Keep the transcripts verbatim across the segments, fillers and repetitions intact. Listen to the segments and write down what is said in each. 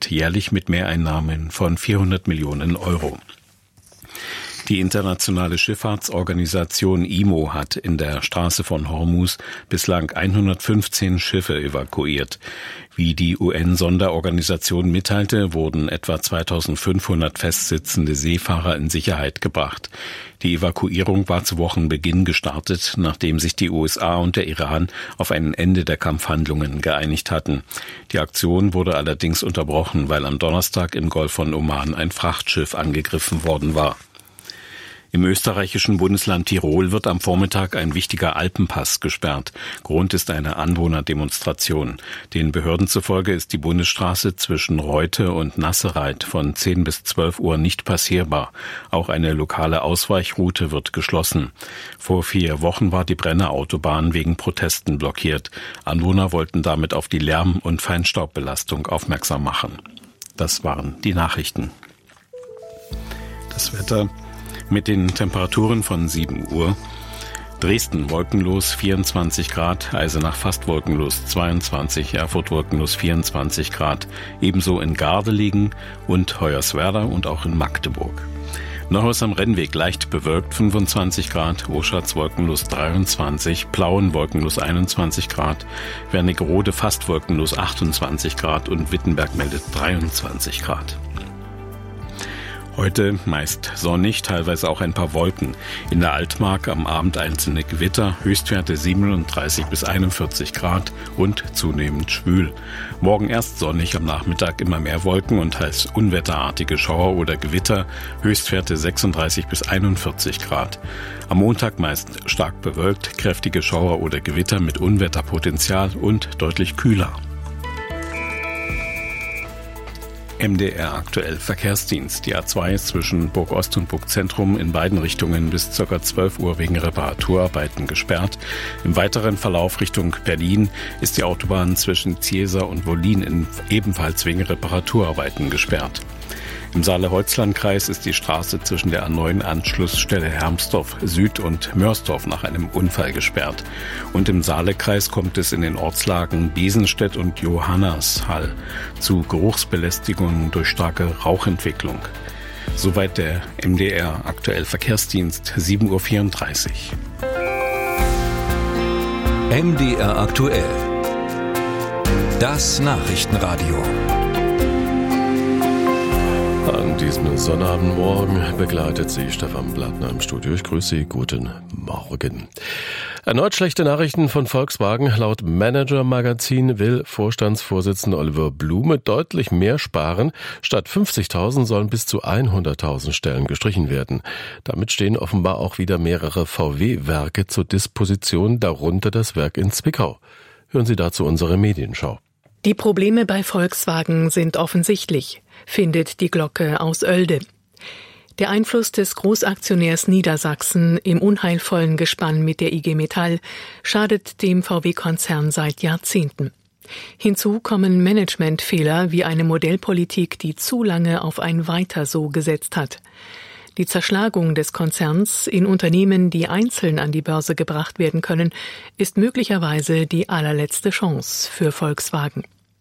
rechnet jährlich mit Mehreinnahmen von vierhundert Millionen Euro. Die internationale Schifffahrtsorganisation I M O hat in der Straße von Hormuz bislang hundertfünfzehn Schiffe evakuiert. Wie die U N-Sonderorganisation mitteilte, wurden etwa zweitausendfünfhundert festsitzende Seefahrer in Sicherheit gebracht. Die Evakuierung war zu Wochenbeginn gestartet, nachdem sich die U S A und der Iran auf ein Ende der Kampfhandlungen geeinigt hatten. Die Aktion wurde allerdings unterbrochen, weil am Donnerstag im Golf von Oman ein Frachtschiff angegriffen worden war. Im österreichischen Bundesland Tirol wird am Vormittag ein wichtiger Alpenpass gesperrt. Grund ist eine Anwohnerdemonstration. Den Behörden zufolge ist die Bundesstraße zwischen Reute und Nassereit von zehn bis zwölf Uhr nicht passierbar. Auch eine lokale Ausweichroute wird geschlossen. Vor vier Wochen war die Brenner Autobahn wegen Protesten blockiert. Anwohner wollten damit auf die Lärm- und Feinstaubbelastung aufmerksam machen. Das waren die Nachrichten. Das Wetter mit den Temperaturen von sieben Uhr. Dresden wolkenlos vierundzwanzig Grad, Eisenach fast wolkenlos zweiundzwanzig, Erfurt wolkenlos vierundzwanzig Grad, ebenso in Gardelegen und Hoyerswerda und auch in Magdeburg. Neuhaus am Rennweg leicht bewölkt fünfundzwanzig Grad, Oschatz wolkenlos dreiundzwanzig, Plauen wolkenlos einundzwanzig Grad, Wernigerode fast wolkenlos achtundzwanzig Grad und Wittenberg meldet dreiundzwanzig Grad. Heute meist sonnig, teilweise auch ein paar Wolken. In der Altmark am Abend einzelne Gewitter, Höchstwerte siebenunddreißig bis einundvierzig Grad und zunehmend schwül. Morgen erst sonnig, am Nachmittag immer mehr Wolken und teils unwetterartige Schauer oder Gewitter, Höchstwerte sechsunddreißig bis einundvierzig Grad. Am Montag meist stark bewölkt, kräftige Schauer oder Gewitter mit Unwetterpotenzial und deutlich kühler. M D R aktuell Verkehrsdienst. Die A zwei ist zwischen Burg Ost und Burg Zentrum in beiden Richtungen bis ca. zwölf Uhr wegen Reparaturarbeiten gesperrt. Im weiteren Verlauf Richtung Berlin ist die Autobahn zwischen Ziesa und Wollin ebenfalls wegen Reparaturarbeiten gesperrt. Im Saale-Holzland-Kreis ist die Straße zwischen der A neun Anschlussstelle Hermsdorf Süd und Mörsdorf nach einem Unfall gesperrt. Und im Saale-Kreis kommt es in den Ortslagen Besenstedt und Johannashall zu Geruchsbelästigungen durch starke Rauchentwicklung. Soweit der M D R aktuell Verkehrsdienst, sieben Uhr vierunddreißig. M D R aktuell. Das Nachrichtenradio. An diesem Sonnabendmorgen begleitet Sie Stefan Blattner im Studio. Ich grüße Sie. Guten Morgen. Erneut schlechte Nachrichten von Volkswagen. Laut Manager-Magazin will Vorstandsvorsitzender Oliver Blume deutlich mehr sparen. Statt fünfzigtausend sollen bis zu hunderttausend Stellen gestrichen werden. Damit stehen offenbar auch wieder mehrere V W-Werke zur Disposition, darunter das Werk in Zwickau. Hören Sie dazu unsere Medienschau. Die Probleme bei Volkswagen sind offensichtlich, findet die Glocke aus Oelde. Der Einfluss des Großaktionärs Niedersachsen im unheilvollen Gespann mit der I G Metall schadet dem V W-Konzern seit Jahrzehnten. Hinzu kommen Managementfehler wie eine Modellpolitik, die zu lange auf ein Weiter so gesetzt hat. Die Zerschlagung des Konzerns in Unternehmen, die einzeln an die Börse gebracht werden können, ist möglicherweise die allerletzte Chance für Volkswagen.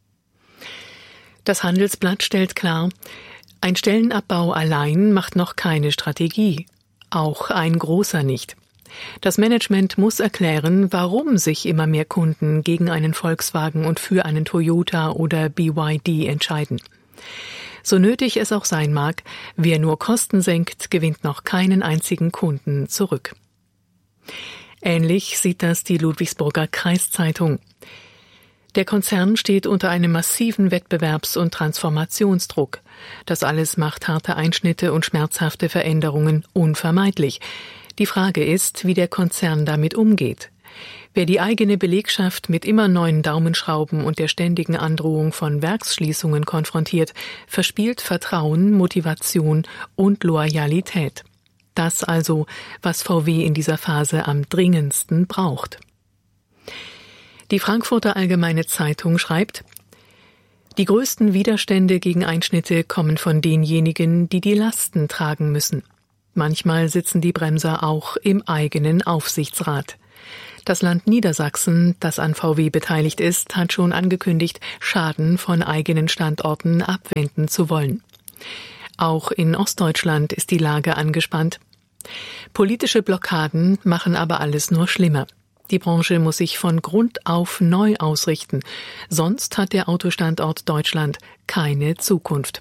Das Handelsblatt stellt klar, ein Stellenabbau allein macht noch keine Strategie, auch ein großer nicht. Das Management muss erklären, warum sich immer mehr Kunden gegen einen Volkswagen und für einen Toyota oder B Y D entscheiden. So nötig es auch sein mag, wer nur Kosten senkt, gewinnt noch keinen einzigen Kunden zurück. Ähnlich sieht das die Ludwigsburger Kreiszeitung. Der Konzern steht unter einem massiven Wettbewerbs- und Transformationsdruck. Das alles macht harte Einschnitte und schmerzhafte Veränderungen unvermeidlich. Die Frage ist, wie der Konzern damit umgeht. Wer die eigene Belegschaft mit immer neuen Daumenschrauben und der ständigen Androhung von Werksschließungen konfrontiert, verspielt Vertrauen, Motivation und Loyalität. Das also, was V W in dieser Phase am dringendsten braucht. Die Frankfurter Allgemeine Zeitung schreibt: Die größten Widerstände gegen Einschnitte kommen von denjenigen, die die Lasten tragen müssen. Manchmal sitzen die Bremser auch im eigenen Aufsichtsrat. Das Land Niedersachsen, das an V W beteiligt ist, hat schon angekündigt, Schaden von eigenen Standorten abwenden zu wollen. Auch in Ostdeutschland ist die Lage angespannt. Politische Blockaden machen aber alles nur schlimmer. Die Branche muss sich von Grund auf neu ausrichten, sonst hat der Autostandort Deutschland keine Zukunft.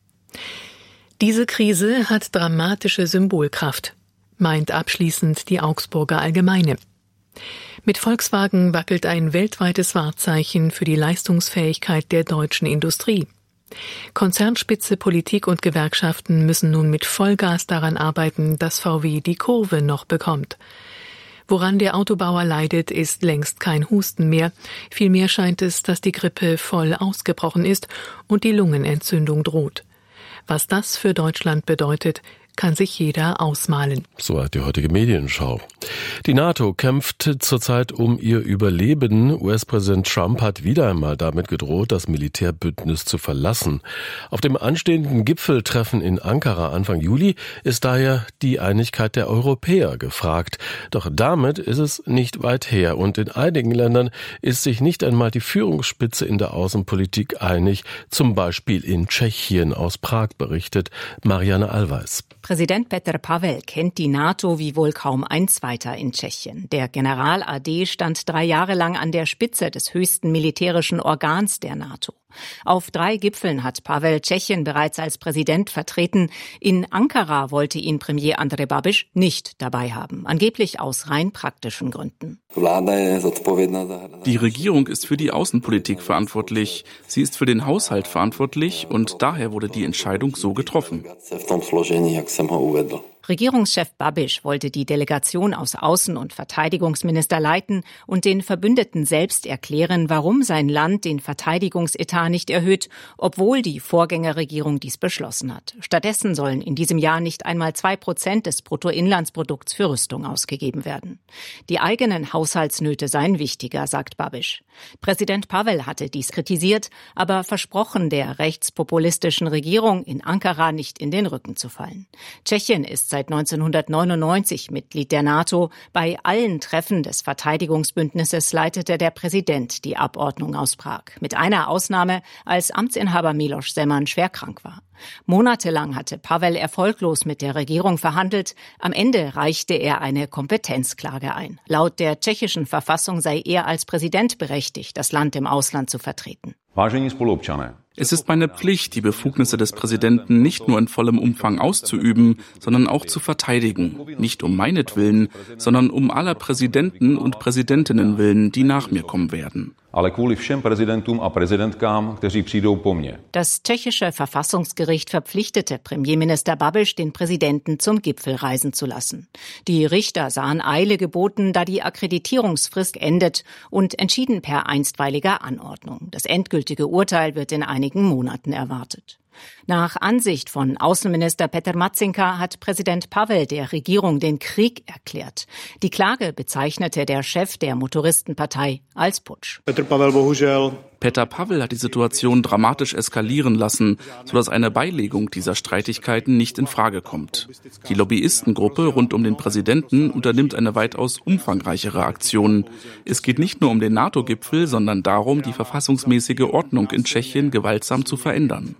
Diese Krise hat dramatische Symbolkraft, meint abschließend die Augsburger Allgemeine. Mit Volkswagen wackelt ein weltweites Wahrzeichen für die Leistungsfähigkeit der deutschen Industrie. Konzernspitze, Politik und Gewerkschaften müssen nun mit Vollgas daran arbeiten, dass V W die Kurve noch bekommt. Woran der Autobauer leidet, ist längst kein Husten mehr. Vielmehr scheint es, dass die Grippe voll ausgebrochen ist und die Lungenentzündung droht. Was das für Deutschland bedeutet, kann sich jeder ausmalen. Soweit die heutige Medienschau. Die NATO kämpft zurzeit um ihr Überleben. U S-Präsident Trump hat wieder einmal damit gedroht, das Militärbündnis zu verlassen. Auf dem anstehenden Gipfeltreffen in Ankara Anfang Juli ist daher die Einigkeit der Europäer gefragt. Doch damit ist es nicht weit her und in einigen Ländern ist sich nicht einmal die Führungsspitze in der Außenpolitik einig. Zum Beispiel in Tschechien. Aus Prag berichtet Marianne Allweis. Präsident Petr Pavel kennt die NATO wie wohl kaum ein Zweiter in Tschechien. Der General A D stand drei Jahre lang an der Spitze des höchsten militärischen Organs der NATO. Auf drei Gipfeln hat Pavel Tschechien bereits als Präsident vertreten. In Ankara wollte ihn Premier Andrej Babiš nicht dabei haben, angeblich aus rein praktischen Gründen. Die Regierung ist für die Außenpolitik verantwortlich. Sie ist für den Haushalt verantwortlich und daher wurde die Entscheidung so getroffen. Regierungschef Babiš wollte die Delegation aus Außen- und Verteidigungsminister leiten und den Verbündeten selbst erklären, warum sein Land den Verteidigungsetat nicht erhöht, obwohl die Vorgängerregierung dies beschlossen hat. Stattdessen sollen in diesem Jahr nicht einmal zwei Prozent des Bruttoinlandsprodukts für Rüstung ausgegeben werden. Die eigenen Haushaltsnöte seien wichtiger, sagt Babiš. Präsident Pavel hatte dies kritisiert, aber versprochen, der rechtspopulistischen Regierung in Ankara nicht in den Rücken zu fallen. Tschechien ist seit neunzehnhundertneunundneunzig Mitglied der NATO. Bei allen Treffen des Verteidigungsbündnisses leitete der Präsident die Abordnung aus Prag. Mit einer Ausnahme, als Amtsinhaber Miloš Zeman schwer krank war. Monatelang hatte Pavel erfolglos mit der Regierung verhandelt. Am Ende reichte er eine Kompetenzklage ein. Laut der tschechischen Verfassung sei er als Präsident berechtigt, das Land im Ausland zu vertreten. Es ist meine Pflicht, die Befugnisse des Präsidenten nicht nur in vollem Umfang auszuüben, sondern auch zu verteidigen. Nicht um meinetwillen, sondern um aller Präsidenten und Präsidentinnen willen, die nach mir kommen werden. Das tschechische Verfassungsgericht verpflichtete Premierminister Babiš, den Präsidenten zum Gipfel reisen zu lassen. Die Richter sahen Eile geboten, da die Akkreditierungsfrist endet, und entschieden per einstweiliger Anordnung. Das endgültige Urteil wird in einigen Monaten erwartet. Nach Ansicht von Außenminister Petr Matzinka hat Präsident Pavel der Regierung den Krieg erklärt. Die Klage bezeichnete der Chef der Motoristenpartei als Putsch. Petr Pavel, bohužel. Petr Pavel hat die Situation dramatisch eskalieren lassen, sodass eine Beilegung dieser Streitigkeiten nicht in Frage kommt. Die Lobbyistengruppe rund um den Präsidenten unternimmt eine weitaus umfangreichere Aktion. Es geht nicht nur um den NATO-Gipfel, sondern darum, die verfassungsmäßige Ordnung in Tschechien gewaltsam zu verändern.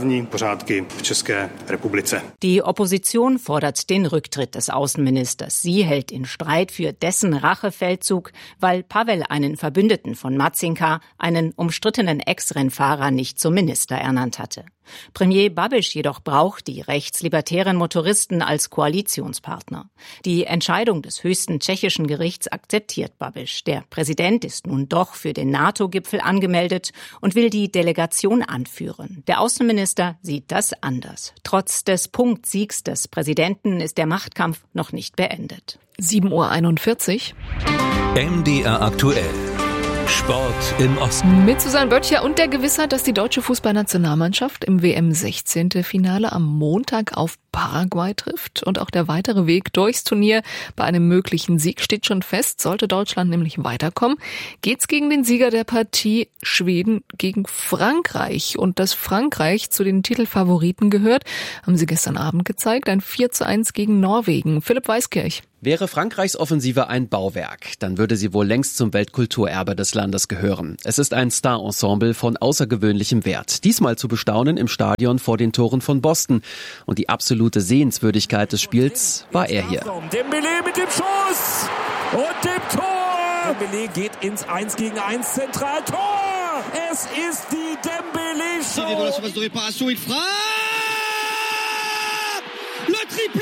Die Opposition fordert den Rücktritt des Außenministers. Sie hält in Streit für dessen Rachefeldzug, weil Pavel einen Verbündeten von Matzinka, einen umstrittenen Ex-Rennfahrer, nicht zum Minister ernannt hatte. Premier Babiš jedoch braucht die rechtslibertären Motoristen als Koalitionspartner. Die Entscheidung des höchsten tschechischen Gerichts akzeptiert Babiš. Der Präsident ist nun doch für den NATO-Gipfel angemeldet und will die Delegation anführen. Der Außenminister sieht das anders. Trotz des Punktsiegs des Präsidenten ist der Machtkampf noch nicht beendet. sieben Uhr einundvierzig. M D R aktuell. Sport im Osten. Mit Susanne Böttcher und der Gewissheit, dass die deutsche Fußballnationalmannschaft im W M sechzehn. Finale am Montag auf Paraguay trifft. Und auch der weitere Weg durchs Turnier bei einem möglichen Sieg steht schon fest. Sollte Deutschland nämlich weiterkommen, geht's gegen den Sieger der Partie Schweden gegen Frankreich. Und dass Frankreich zu den Titelfavoriten gehört, haben sie gestern Abend gezeigt. Ein vier zu eins gegen Norwegen. Philipp Weiskirch. Wäre Frankreichs Offensive ein Bauwerk, dann würde sie wohl längst zum Weltkulturerbe des Landes gehören. Es ist ein Star-Ensemble von außergewöhnlichem Wert. Diesmal zu bestaunen im Stadion vor den Toren von Boston. Und die absolute Sehenswürdigkeit des Spiels war er hier. Dembélé mit dem Schuss und dem Tor. Dembélé geht ins eins gegen eins Zentraltor. Es ist die Dembélé-Show. Le triplé!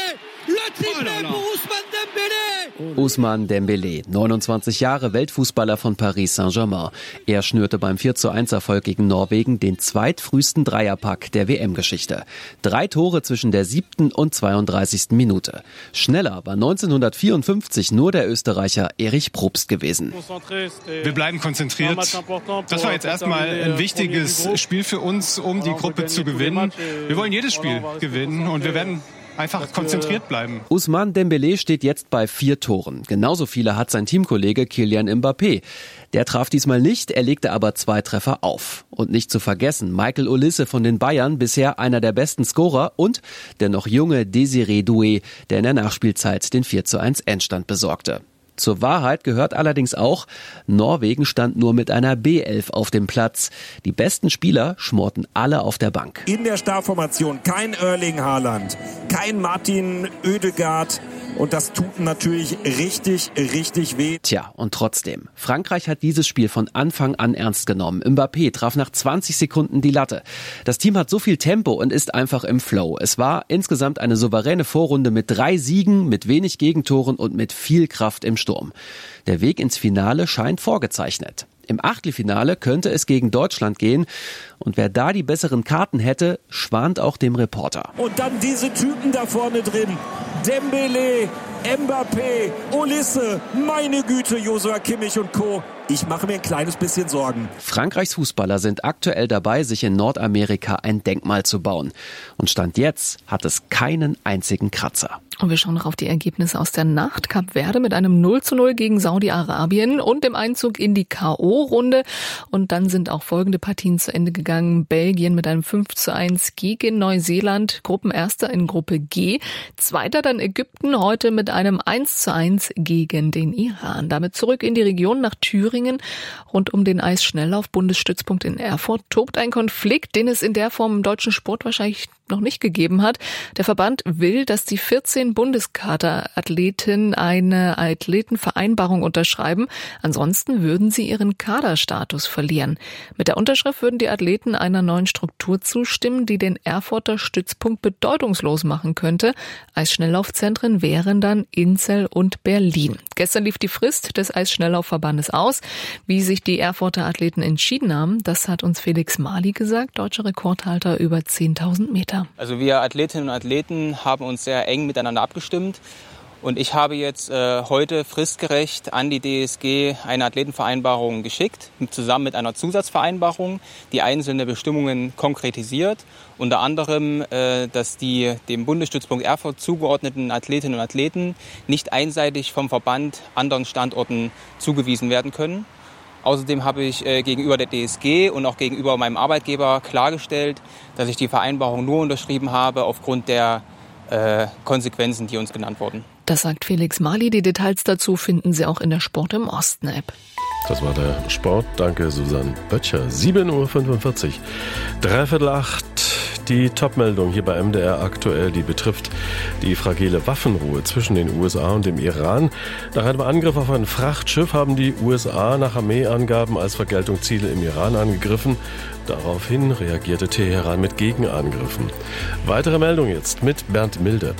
Le triplé pour Ousmane Dembélé! Ousmane Dembélé, neunundzwanzig Jahre, Weltfußballer von Paris Saint-Germain. Er schnürte beim vier zu eins Erfolg gegen Norwegen den zweitfrühesten Dreierpack der W M-Geschichte. Drei Tore zwischen der siebten und zweiunddreißigsten Minute. Schneller war neunzehnhundertvierundfünfzig nur der Österreicher Erich Probst gewesen. Wir bleiben konzentriert. Das war jetzt erstmal ein wichtiges Spiel für uns, um die Gruppe zu gewinnen. Wir wollen jedes Spiel gewinnen und wir werden einfach konzentriert bleiben. Ousmane Dembélé steht jetzt bei vier Toren. Genauso viele hat sein Teamkollege Kylian Mbappé. Der traf diesmal nicht, er legte aber zwei Treffer auf. Und nicht zu vergessen, Michael Olise von den Bayern, bisher einer der besten Scorer, und der noch junge Désiré Doué, der in der Nachspielzeit den vier zu eins Endstand besorgte. Zur Wahrheit gehört allerdings auch, Norwegen stand nur mit einer B elf auf dem Platz. Die besten Spieler schmorten alle auf der Bank. In der Startformation kein Erling Haaland, kein Martin Oedegaard. Und das tut natürlich richtig, richtig weh. Tja, und trotzdem. Frankreich hat dieses Spiel von Anfang an ernst genommen. Mbappé traf nach zwanzig Sekunden die Latte. Das Team hat so viel Tempo und ist einfach im Flow. Es war insgesamt eine souveräne Vorrunde mit drei Siegen, mit wenig Gegentoren und mit viel Kraft im Sturm. Der Weg ins Finale scheint vorgezeichnet. Im Achtelfinale könnte es gegen Deutschland gehen. Und wer da die besseren Karten hätte, schwant auch dem Reporter. Und dann diese Typen da vorne drin. Dembélé, Mbappé, Olise, meine Güte, Joshua Kimmich und Co. Ich mache mir ein kleines bisschen Sorgen. Frankreichs Fußballer sind aktuell dabei, sich in Nordamerika ein Denkmal zu bauen. Und Stand jetzt hat es keinen einzigen Kratzer. Und wir schauen noch auf die Ergebnisse aus der Nacht. Kap Verde mit einem null zu null gegen Saudi-Arabien und dem Einzug in die K O-Runde. Und dann sind auch folgende Partien zu Ende gegangen. Belgien mit einem fünf zu eins gegen Neuseeland, Gruppenerster in Gruppe G. Zweiter dann Ägypten, heute mit einem eins zu eins gegen den Iran. Damit zurück in die Region nach Thüringen. Rund um den Eisschnelllauf-Bundesstützpunkt in Erfurt tobt ein Konflikt, den es in der Form im deutschen Sport wahrscheinlich noch nicht gegeben hat. Der Verband will, dass die vierzehn Bundeskaderathleten eine Athletenvereinbarung unterschreiben. Ansonsten würden sie ihren Kaderstatus verlieren. Mit der Unterschrift würden die Athleten einer neuen Struktur zustimmen, die den Erfurter Stützpunkt bedeutungslos machen könnte. Eisschnelllaufzentren wären dann Inzell und Berlin. Gestern lief die Frist des Eisschnelllaufverbandes aus. Wie sich die Erfurter Athleten entschieden haben, das hat uns Felix Mali gesagt, deutscher Rekordhalter über zehntausend Meter. Also wir Athletinnen und Athleten haben uns sehr eng miteinander abgestimmt und ich habe jetzt äh, heute fristgerecht an die D S G eine Athletenvereinbarung geschickt, zusammen mit einer Zusatzvereinbarung, die einzelne Bestimmungen konkretisiert, unter anderem, äh, dass die dem Bundesstützpunkt Erfurt zugeordneten Athletinnen und Athleten nicht einseitig vom Verband anderen Standorten zugewiesen werden können. Außerdem habe ich äh, gegenüber der D S G und auch gegenüber meinem Arbeitgeber klargestellt, dass ich die Vereinbarung nur unterschrieben habe aufgrund der äh, Konsequenzen, die uns genannt wurden. Das sagt Felix Mali. Die Details dazu finden Sie auch in der Sport im Osten-App. Das war der Sport. Danke, Susanne Böttcher. sieben Uhr fünfundvierzig. Dreiviertel acht. Die Topmeldung hier bei M D R aktuell, die betrifft die fragile Waffenruhe zwischen den U S A und dem Iran. Nach einem Angriff auf ein Frachtschiff haben die U S A nach Armeeangaben als Vergeltung Ziele im Iran angegriffen. Daraufhin reagierte Teheran mit Gegenangriffen. Weitere Meldung jetzt mit Bernd Milde.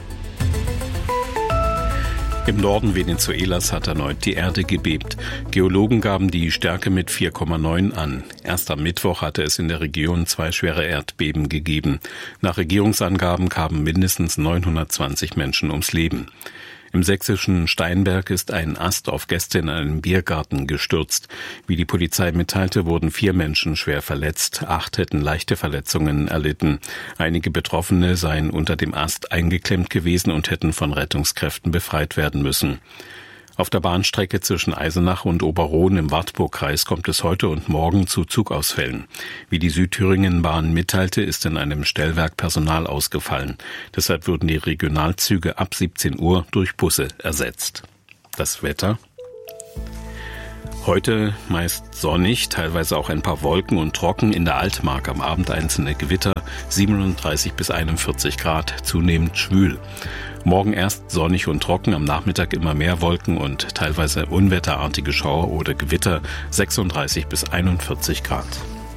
Im Norden Venezuelas hat erneut die Erde gebebt. Geologen gaben die Stärke mit vier Komma neun an. Erst am Mittwoch hatte es in der Region zwei schwere Erdbeben gegeben. Nach Regierungsangaben kamen mindestens neunhundertzwanzig Menschen ums Leben. Im sächsischen Steinberg ist ein Ast auf Gäste in einem Biergarten gestürzt. Wie die Polizei mitteilte, wurden vier Menschen schwer verletzt. Acht hätten leichte Verletzungen erlitten. Einige Betroffene seien unter dem Ast eingeklemmt gewesen und hätten von Rettungskräften befreit werden müssen. Auf der Bahnstrecke zwischen Eisenach und Oberrohn im Wartburgkreis kommt es heute und morgen zu Zugausfällen. Wie die Südthüringen-Bahn mitteilte, ist in einem Stellwerk Personal ausgefallen. Deshalb wurden die Regionalzüge ab siebzehn Uhr durch Busse ersetzt. Das Wetter: Heute meist sonnig, teilweise auch ein paar Wolken und trocken, in der Altmark am Abend einzelne Gewitter, siebenunddreißig bis einundvierzig Grad, zunehmend schwül. Morgen erst sonnig und trocken, am Nachmittag immer mehr Wolken und teilweise unwetterartige Schauer oder Gewitter, sechsunddreißig bis einundvierzig Grad.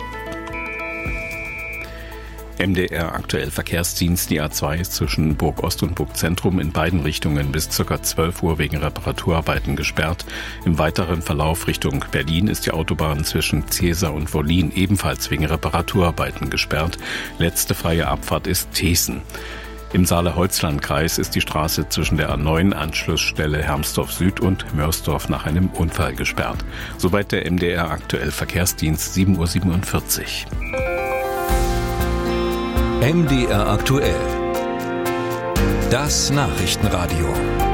M D R aktuell Verkehrsdienst. Die A zwei ist zwischen Burg Ost und Burg Zentrum in beiden Richtungen bis ca. zwölf Uhr wegen Reparaturarbeiten gesperrt. Im weiteren Verlauf Richtung Berlin ist die Autobahn zwischen Zehser und Wollin ebenfalls wegen Reparaturarbeiten gesperrt. Letzte freie Abfahrt ist Thesen. Im Saale-Holzland-Kreis ist die Straße zwischen der A neun Anschlussstelle Hermsdorf Süd und Mörsdorf nach einem Unfall gesperrt. Soweit der M D R aktuell Verkehrsdienst, sieben Uhr siebenundvierzig. M D R aktuell. Das Nachrichtenradio.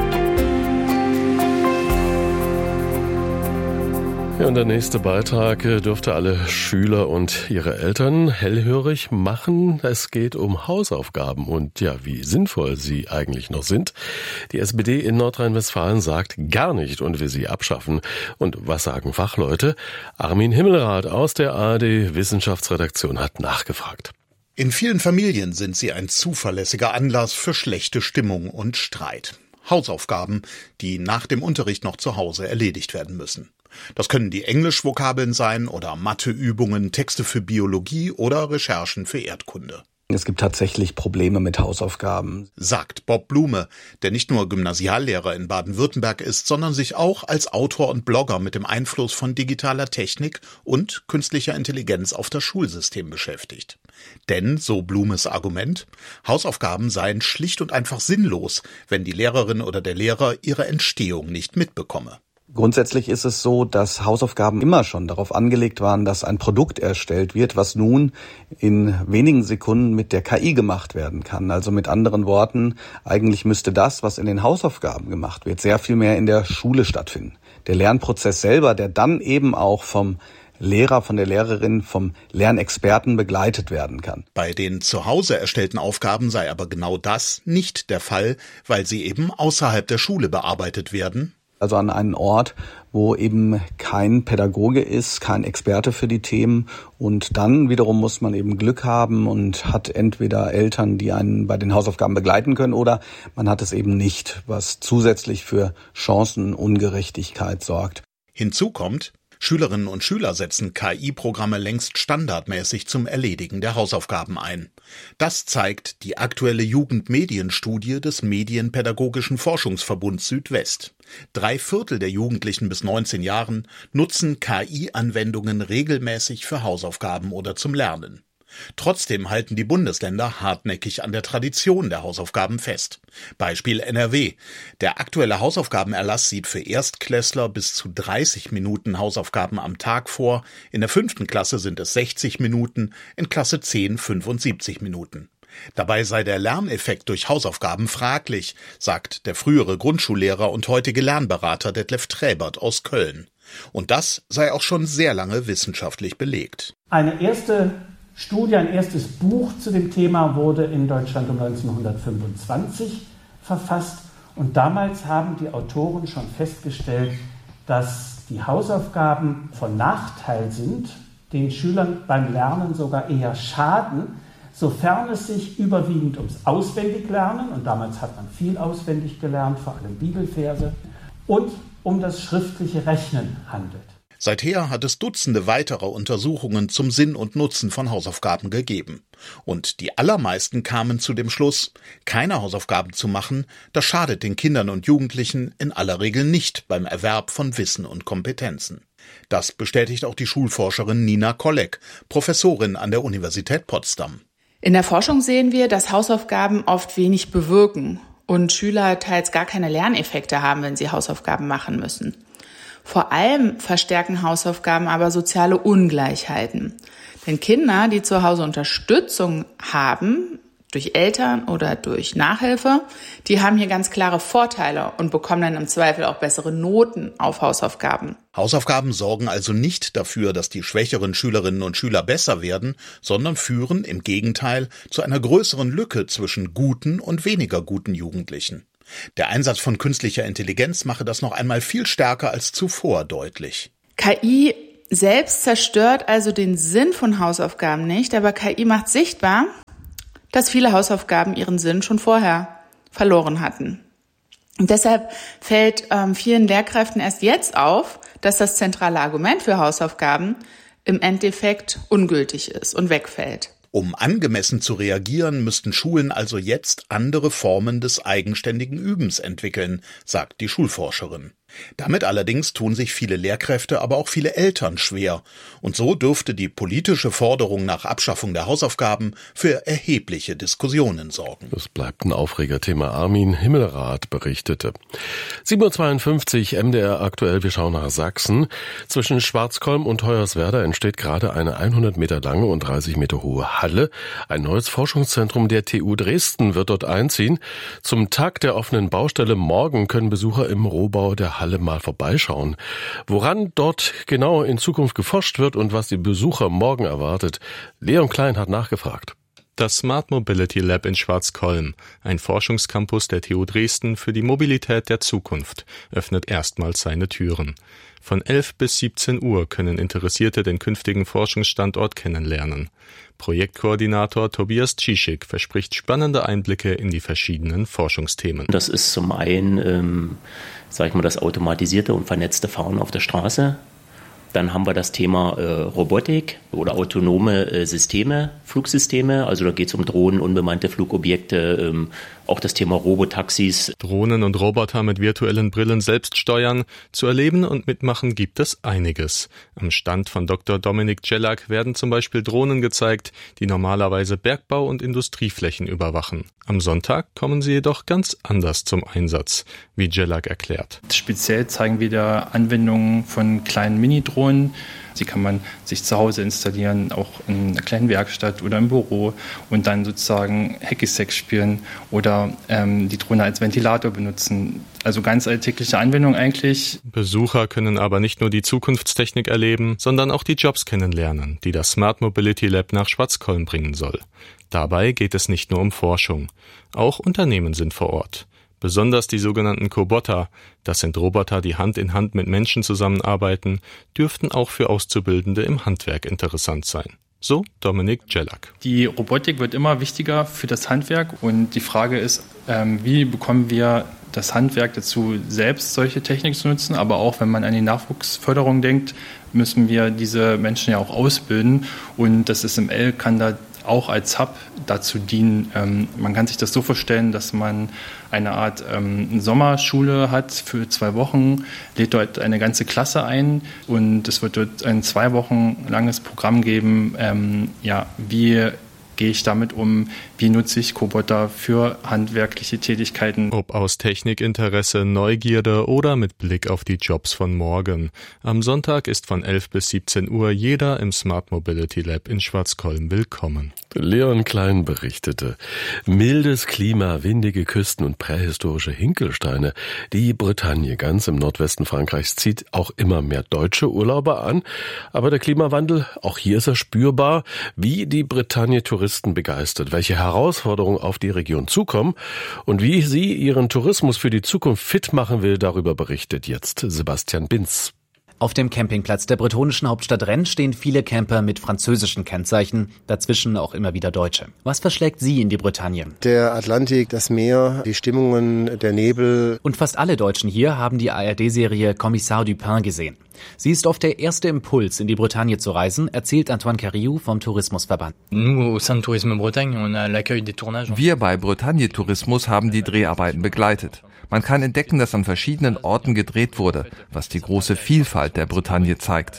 Ja, und der nächste Beitrag dürfte alle Schüler und ihre Eltern hellhörig machen. Es geht um Hausaufgaben und ja, wie sinnvoll sie eigentlich noch sind. Die S P D in Nordrhein-Westfalen sagt gar nicht und will sie abschaffen. Und was sagen Fachleute? Armin Himmelrath aus der A R D Wissenschaftsredaktion hat nachgefragt. In vielen Familien sind sie ein zuverlässiger Anlass für schlechte Stimmung und Streit. Hausaufgaben, die nach dem Unterricht noch zu Hause erledigt werden müssen. Das können die Englischvokabeln sein oder Matheübungen, Texte für Biologie oder Recherchen für Erdkunde. Es gibt tatsächlich Probleme mit Hausaufgaben, sagt Bob Blume, der nicht nur Gymnasiallehrer in Baden-Württemberg ist, sondern sich auch als Autor und Blogger mit dem Einfluss von digitaler Technik und künstlicher Intelligenz auf das Schulsystem beschäftigt. Denn, so Blumes Argument, Hausaufgaben seien schlicht und einfach sinnlos, wenn die Lehrerin oder der Lehrer ihre Entstehung nicht mitbekomme. Grundsätzlich ist es so, dass Hausaufgaben immer schon darauf angelegt waren, dass ein Produkt erstellt wird, was nun in wenigen Sekunden mit der K I gemacht werden kann. Also mit anderen Worten, eigentlich müsste das, was in den Hausaufgaben gemacht wird, sehr viel mehr in der Schule stattfinden. Der Lernprozess selber, der dann eben auch vom Lehrer, von der Lehrerin, vom Lernexperten begleitet werden kann. Bei den zu Hause erstellten Aufgaben sei aber genau das nicht der Fall, weil sie eben außerhalb der Schule bearbeitet werden. Also an einen Ort, wo eben kein Pädagoge ist, kein Experte für die Themen. Und dann wiederum muss man eben Glück haben und hat entweder Eltern, die einen bei den Hausaufgaben begleiten können, oder man hat es eben nicht, was zusätzlich für Chancenungerechtigkeit sorgt. Hinzu kommt, Schülerinnen und Schüler setzen K I-Programme längst standardmäßig zum Erledigen der Hausaufgaben ein. Das zeigt die aktuelle Jugendmedienstudie des Medienpädagogischen Forschungsverbunds Südwest. Drei Viertel der Jugendlichen bis neunzehn Jahren nutzen K I-Anwendungen regelmäßig für Hausaufgaben oder zum Lernen. Trotzdem halten die Bundesländer hartnäckig an der Tradition der Hausaufgaben fest. Beispiel N R W. Der aktuelle Hausaufgabenerlass sieht für Erstklässler bis zu dreißig Minuten Hausaufgaben am Tag vor. In der fünften Klasse sind es sechzig Minuten, in Klasse zehn fünfundsiebzig Minuten. Dabei sei der Lerneffekt durch Hausaufgaben fraglich, sagt der frühere Grundschullehrer und heutige Lernberater Detlef Träbert aus Köln. Und das sei auch schon sehr lange wissenschaftlich belegt. Eine erste Studie, ein erstes Buch zu dem Thema wurde in Deutschland um neunzehnhundertfünfundzwanzig verfasst. Und damals haben die Autoren schon festgestellt, dass die Hausaufgaben von Nachteil sind, den Schülern beim Lernen sogar eher schaden, sofern es sich überwiegend ums Auswendiglernen, und damals hat man viel auswendig gelernt, vor allem Bibelverse, und um das schriftliche Rechnen handelt. Seither hat es Dutzende weiterer Untersuchungen zum Sinn und Nutzen von Hausaufgaben gegeben. Und die allermeisten kamen zu dem Schluss, keine Hausaufgaben zu machen, das schadet den Kindern und Jugendlichen in aller Regel nicht beim Erwerb von Wissen und Kompetenzen. Das bestätigt auch die Schulforscherin Nina Kolleck, Professorin an der Universität Potsdam. In der Forschung sehen wir, dass Hausaufgaben oft wenig bewirken und Schüler teils gar keine Lerneffekte haben, wenn sie Hausaufgaben machen müssen. Vor allem verstärken Hausaufgaben aber soziale Ungleichheiten. Denn Kinder, die zu Hause Unterstützung haben, durch Eltern oder durch Nachhilfe, die haben hier ganz klare Vorteile und bekommen dann im Zweifel auch bessere Noten auf Hausaufgaben. Hausaufgaben sorgen also nicht dafür, dass die schwächeren Schülerinnen und Schüler besser werden, sondern führen im Gegenteil zu einer größeren Lücke zwischen guten und weniger guten Jugendlichen. Der Einsatz von künstlicher Intelligenz mache das noch einmal viel stärker als zuvor deutlich. K I selbst zerstört also den Sinn von Hausaufgaben nicht, aber K I macht sichtbar, dass viele Hausaufgaben ihren Sinn schon vorher verloren hatten. Und deshalb fällt ähm, vielen Lehrkräften erst jetzt auf, dass das zentrale Argument für Hausaufgaben im Endeffekt ungültig ist und wegfällt. Um angemessen zu reagieren, müssten Schulen also jetzt andere Formen des eigenständigen Übens entwickeln, sagt die Schulforscherin. Damit allerdings tun sich viele Lehrkräfte, aber auch viele Eltern schwer. Und so dürfte die politische Forderung nach Abschaffung der Hausaufgaben für erhebliche Diskussionen sorgen. Das bleibt ein Aufregerthema. Armin Himmelrath berichtete. sieben Uhr zweiundfünfzig, M D R aktuell, wir schauen nach Sachsen. Zwischen Schwarzkolm und Hoyerswerda entsteht gerade eine hundert Meter lange und dreißig Meter hohe Halle. Ein neues Forschungszentrum der T U Dresden wird dort einziehen. Zum Tag der offenen Baustelle morgen können Besucher im Rohbau der Halle mal vorbeischauen. Woran dort genau in Zukunft geforscht wird und was die Besucher morgen erwartet, Leon Klein hat nachgefragt. Das Smart Mobility Lab in Schwarzkolm, ein Forschungscampus der T U Dresden für die Mobilität der Zukunft, öffnet erstmals seine Türen. Von elf bis siebzehn Uhr können Interessierte den künftigen Forschungsstandort kennenlernen. Projektkoordinator Tobias Cischik verspricht spannende Einblicke in die verschiedenen Forschungsthemen. Das ist zum einen, ähm, sag ich mal, das automatisierte und vernetzte Fahren auf der Straße. Dann haben wir das Thema äh, Robotik oder autonome äh, Systeme, Flugsysteme. Also da geht es um Drohnen, unbemannte Flugobjekte, ähm, auch das Thema Robotaxis. Drohnen und Roboter mit virtuellen Brillen selbst steuern. Zu erleben und mitmachen gibt es einiges. Am Stand von Doktor Dominik Jellak werden zum Beispiel Drohnen gezeigt, die normalerweise Bergbau- und Industrieflächen überwachen. Am Sonntag kommen sie jedoch ganz anders zum Einsatz, wie Jellak erklärt. Speziell zeigen wir da Anwendungen von kleinen Mini-Drohnen. Die kann man sich zu Hause installieren, auch in einer kleinen Werkstatt oder im Büro und dann sozusagen Hacky-Sack spielen oder ähm, die Drohne als Ventilator benutzen. Also ganz alltägliche Anwendung eigentlich. Besucher können aber nicht nur die Zukunftstechnik erleben, sondern auch die Jobs kennenlernen, die das Smart Mobility Lab nach Schwarzkolm bringen soll. Dabei geht es nicht nur um Forschung. Auch Unternehmen sind vor Ort. Besonders die sogenannten Coboter, das sind Roboter, die Hand in Hand mit Menschen zusammenarbeiten, dürften auch für Auszubildende im Handwerk interessant sein. So Dominik Jellak. Die Robotik wird immer wichtiger für das Handwerk und die Frage ist, ähm, wie bekommen wir das Handwerk dazu, selbst solche Technik zu nutzen, aber auch wenn man an die Nachwuchsförderung denkt, müssen wir diese Menschen ja auch ausbilden und das S M L kann da auch als Hub dazu dienen. Ähm, man kann sich das so vorstellen, dass man eine Art ähm, Sommerschule hat für zwei Wochen, lädt dort eine ganze Klasse ein und es wird dort ein zwei Wochen langes Programm geben, ähm, ja, wie gehe ich damit um, wie nutze ich Coboter für handwerkliche Tätigkeiten. Ob aus Technikinteresse, Neugierde oder mit Blick auf die Jobs von morgen. Am Sonntag ist von elf bis siebzehn Uhr jeder im Smart Mobility Lab in Schwarzkolm willkommen. Leon Klein berichtete. Mildes Klima, windige Küsten und prähistorische Hinkelsteine. Die Bretagne ganz im Nordwesten Frankreichs zieht auch immer mehr deutsche Urlauber an. Aber der Klimawandel, auch hier ist er spürbar. Wie die Bretagne Touristen begeistert, welche Herausforderungen auf die Region zukommen und wie sie ihren Tourismus für die Zukunft fit machen will, darüber berichtet jetzt Sebastian Binz. Auf dem Campingplatz der bretonischen Hauptstadt Rennes stehen viele Camper mit französischen Kennzeichen, dazwischen auch immer wieder Deutsche. Was verschlägt Sie in die Bretagne? Der Atlantik, das Meer, die Stimmungen, der Nebel. Und fast alle Deutschen hier haben die A R D-Serie Kommissar Dupin gesehen. Sie ist oft der erste Impuls, in die Bretagne zu reisen, erzählt Antoine Carriou vom Tourismusverband. Wir bei Bretagne Tourismus haben die Dreharbeiten begleitet. Man kann entdecken, dass an verschiedenen Orten gedreht wurde, was die große Vielfalt der Bretagne zeigt.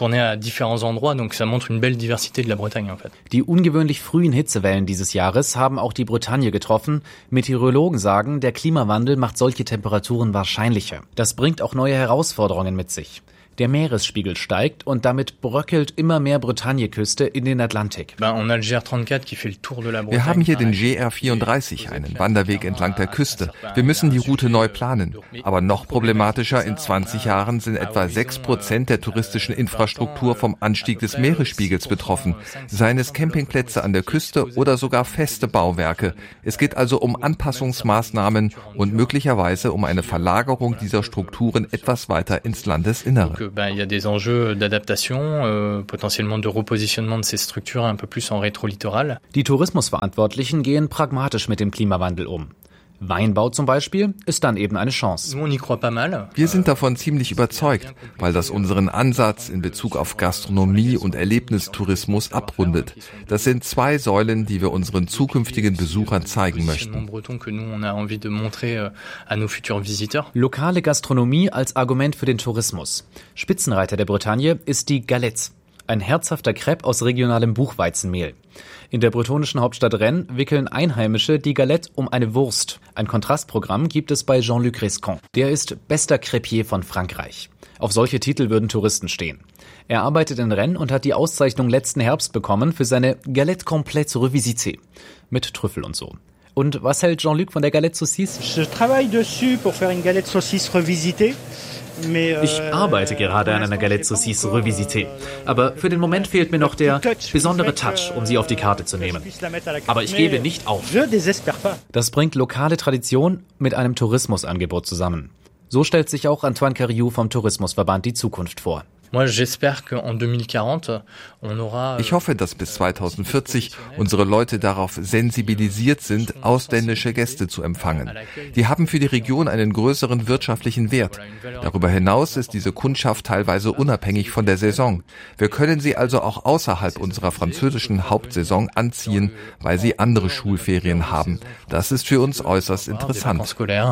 Die ungewöhnlich frühen Hitzewellen dieses Jahres haben auch die Bretagne getroffen. Meteorologen sagen, der Klimawandel macht solche Temperaturen wahrscheinlicher. Das bringt auch neue Herausforderungen mit sich. Der Meeresspiegel steigt und damit bröckelt immer mehr Bretagne-Küste in den Atlantik. Wir haben hier den G R vierunddreißig, einen Wanderweg entlang der Küste. Wir müssen die Route neu planen. Aber noch problematischer, in zwanzig Jahren sind etwa sechs Prozent der touristischen Infrastruktur vom Anstieg des Meeresspiegels betroffen. Seien es Campingplätze an der Küste oder sogar feste Bauwerke. Es geht also um Anpassungsmaßnahmen und möglicherweise um eine Verlagerung dieser Strukturen etwas weiter ins Landesinnere. Il y a des enjeux d'adaptation, euh, potentiellement de repositionnement de ces structures un peu plus en rétro-littoral. Die Tourismusverantwortlichen gehen pragmatisch mit dem Klimawandel um. Weinbau zum Beispiel ist dann eben eine Chance. Wir sind davon ziemlich überzeugt, weil das unseren Ansatz in Bezug auf Gastronomie und Erlebnistourismus abrundet. Das sind zwei Säulen, die wir unseren zukünftigen Besuchern zeigen möchten. Lokale Gastronomie als Argument für den Tourismus. Spitzenreiter der Bretagne ist die Galette, ein herzhafter Crepe aus regionalem Buchweizenmehl. In der bretonischen Hauptstadt Rennes wickeln Einheimische die Galette um eine Wurst. Ein Kontrastprogramm gibt es bei Jean-Luc Rescon. Der ist bester Crepier von Frankreich. Auf solche Titel würden Touristen stehen. Er arbeitet in Rennes und hat die Auszeichnung letzten Herbst bekommen für seine Galette complète revisitée. Mit Trüffel und so. Und was hält Jean-Luc von der Galette Saucisse? Je travaille dessus pour faire une galette saucisse revisitée. Ich arbeite gerade an einer Galette Saucisse revisitée. Aber für den Moment fehlt mir noch der besondere Touch, um sie auf die Karte zu nehmen. Aber ich gebe nicht auf. Das bringt lokale Tradition mit einem Tourismusangebot zusammen. So stellt sich auch Antoine Cariou vom Tourismusverband die Zukunft vor. Ich hoffe, dass bis zweitausendvierzig unsere Leute darauf sensibilisiert sind, ausländische Gäste zu empfangen. Die haben für die Region einen größeren wirtschaftlichen Wert. Darüber hinaus ist diese Kundschaft teilweise unabhängig von der Saison. Wir können sie also auch außerhalb unserer französischen Hauptsaison anziehen, weil sie andere Schulferien haben. Das ist für uns äußerst interessant.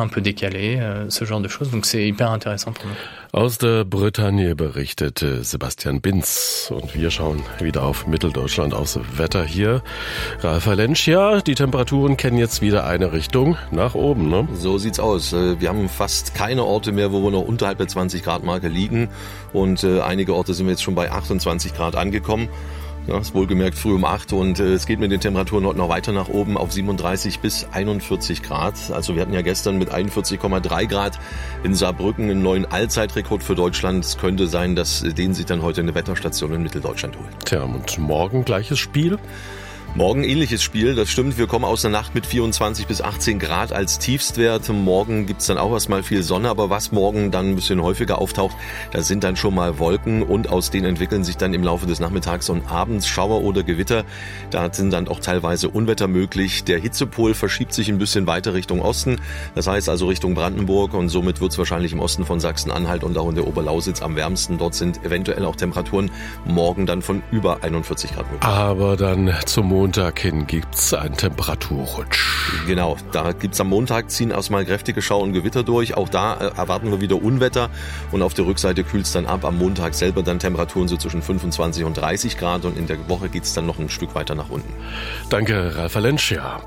Aus der Bretagne berichtete Sebastian Binz. Und wir schauen wieder auf Mitteldeutschland, aufs Wetter hier. Ralf Valencia, die Temperaturen kennen jetzt wieder eine Richtung nach oben, ne? So sieht's aus. Wir haben fast keine Orte mehr, wo wir noch unterhalb der zwanzig Grad Marke liegen. Und einige Orte sind wir jetzt schon bei achtundzwanzig Grad angekommen. Ja, ist wohlgemerkt früh um acht und äh, es geht mit den Temperaturen heute noch weiter nach oben auf siebenunddreißig bis einundvierzig Grad. Also wir hatten ja gestern mit einundvierzig Komma drei Grad in Saarbrücken einen neuen Allzeitrekord für Deutschland. Es könnte sein, dass den sich dann heute eine Wetterstation in Mitteldeutschland holt. Tja, und morgen gleiches Spiel? Morgen ähnliches Spiel, das stimmt. Wir kommen aus der Nacht mit vierundzwanzig bis achtzehn Grad als Tiefstwert. Morgen gibt's dann auch erstmal viel Sonne, aber was morgen dann ein bisschen häufiger auftaucht, das sind dann schon mal Wolken und aus denen entwickeln sich dann im Laufe des Nachmittags und abends Schauer oder Gewitter. Da sind dann auch teilweise Unwetter möglich. Der Hitzepol verschiebt sich ein bisschen weiter Richtung Osten, das heißt also Richtung Brandenburg und somit wird's wahrscheinlich im Osten von Sachsen-Anhalt und auch in der Oberlausitz am wärmsten. Dort sind eventuell auch Temperaturen morgen dann von über einundvierzig Grad möglich. Aber dann zum Montag hin gibt's einen Temperaturrutsch. Genau, da gibt's am Montag, ziehen erstmal kräftige Schauer und Gewitter durch. Auch da äh, erwarten wir wieder Unwetter und auf der Rückseite kühlt's dann ab. Am Montag selber dann Temperaturen so zwischen fünfundzwanzig und dreißig Grad und in der Woche geht's dann noch ein Stück weiter nach unten. Danke, Ralf Valencia.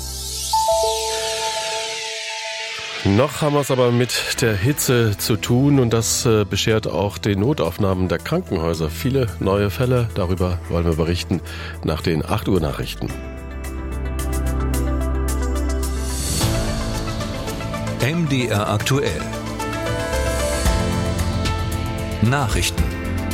Noch haben wir es aber mit der Hitze zu tun und das äh, beschert auch den Notaufnahmen der Krankenhäuser viele neue Fälle. Darüber wollen wir berichten nach den acht Uhr Nachrichten. M D R aktuell. Nachrichten.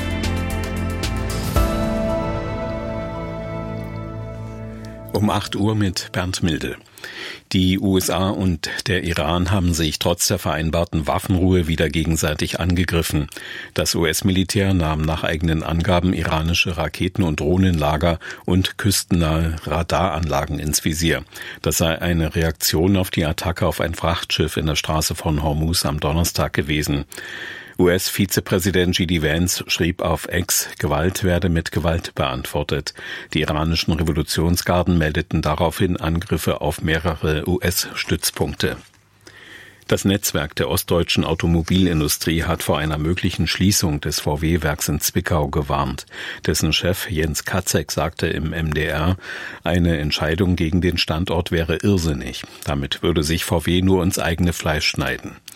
Um acht Uhr mit Bernd Milde. Die U S A und der Iran haben sich trotz der vereinbarten Waffenruhe wieder gegenseitig angegriffen. Das U S-Militär nahm nach eigenen Angaben iranische Raketen- und Drohnenlager und küstennahe Radaranlagen ins Visier. Das sei eine Reaktion auf die Attacke auf ein Frachtschiff in der Straße von Hormuz am Donnerstag gewesen. U S-Vizepräsident J D Vance schrieb auf X, Gewalt werde mit Gewalt beantwortet. Die iranischen Revolutionsgarden meldeten daraufhin Angriffe auf mehrere U S-Stützpunkte. Das Netzwerk der ostdeutschen Automobilindustrie hat vor einer möglichen Schließung des V W-Werks in Zwickau gewarnt. Dessen Chef Jens Katzek sagte im M D R, eine Entscheidung gegen den Standort wäre irrsinnig. Damit würde sich V W nur ins eigene Fleisch schneiden.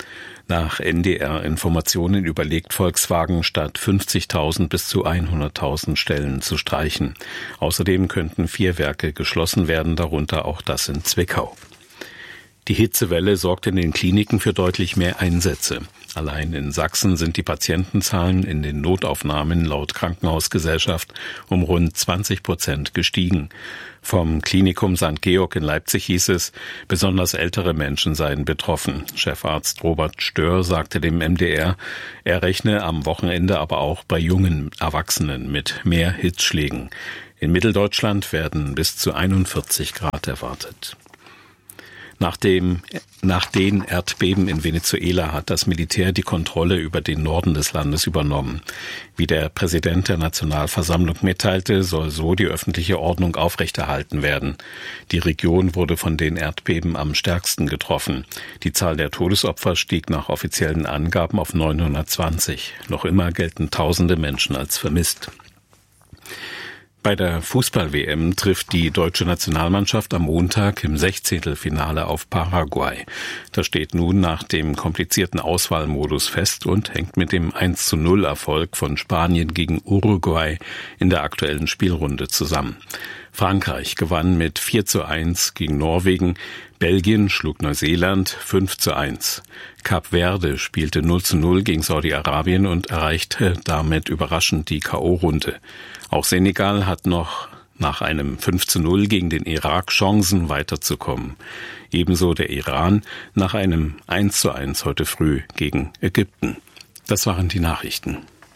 Nach N D R-Informationen überlegt Volkswagen, statt fünfzigtausend bis zu hunderttausend Stellen zu streichen. Außerdem könnten vier Werke geschlossen werden, darunter auch das in Zwickau. Die Hitzewelle sorgt in den Kliniken für deutlich mehr Einsätze. Allein in Sachsen sind die Patientenzahlen in den Notaufnahmen laut Krankenhausgesellschaft um rund zwanzig Prozent gestiegen. Vom Klinikum Sankt Georg in Leipzig hieß es, besonders ältere Menschen seien betroffen. Chefarzt Robert Stör sagte dem M D R, er rechne am Wochenende aber auch bei jungen Erwachsenen mit mehr Hitzschlägen. In Mitteldeutschland werden bis zu einundvierzig Grad erwartet. Nach dem, nach den Erdbeben in Venezuela hat das Militär die Kontrolle über den Norden des Landes übernommen. Wie der Präsident der Nationalversammlung mitteilte, soll so die öffentliche Ordnung aufrechterhalten werden. Die Region wurde von den Erdbeben am stärksten getroffen. Die Zahl der Todesopfer stieg nach offiziellen Angaben auf neunhundertzwanzig. Noch immer gelten tausende Menschen als vermisst. Bei der Fußball-W M trifft die deutsche Nationalmannschaft am Montag im Sechzehntelfinale auf Paraguay. Das steht nun nach dem komplizierten Auswahlmodus fest und hängt mit dem eins zu null Erfolg von Spanien gegen Uruguay in der aktuellen Spielrunde zusammen. Frankreich gewann mit vier zu eins gegen Norwegen, Belgien schlug Neuseeland fünf zu eins. Kap Verde spielte null zu null gegen Saudi-Arabien und erreichte damit überraschend die K O-Runde. Auch Senegal hat noch nach einem fünf zu null gegen den Irak Chancen weiterzukommen. Ebenso der Iran nach einem eins zu eins heute früh gegen Ägypten. Das waren die Nachrichten.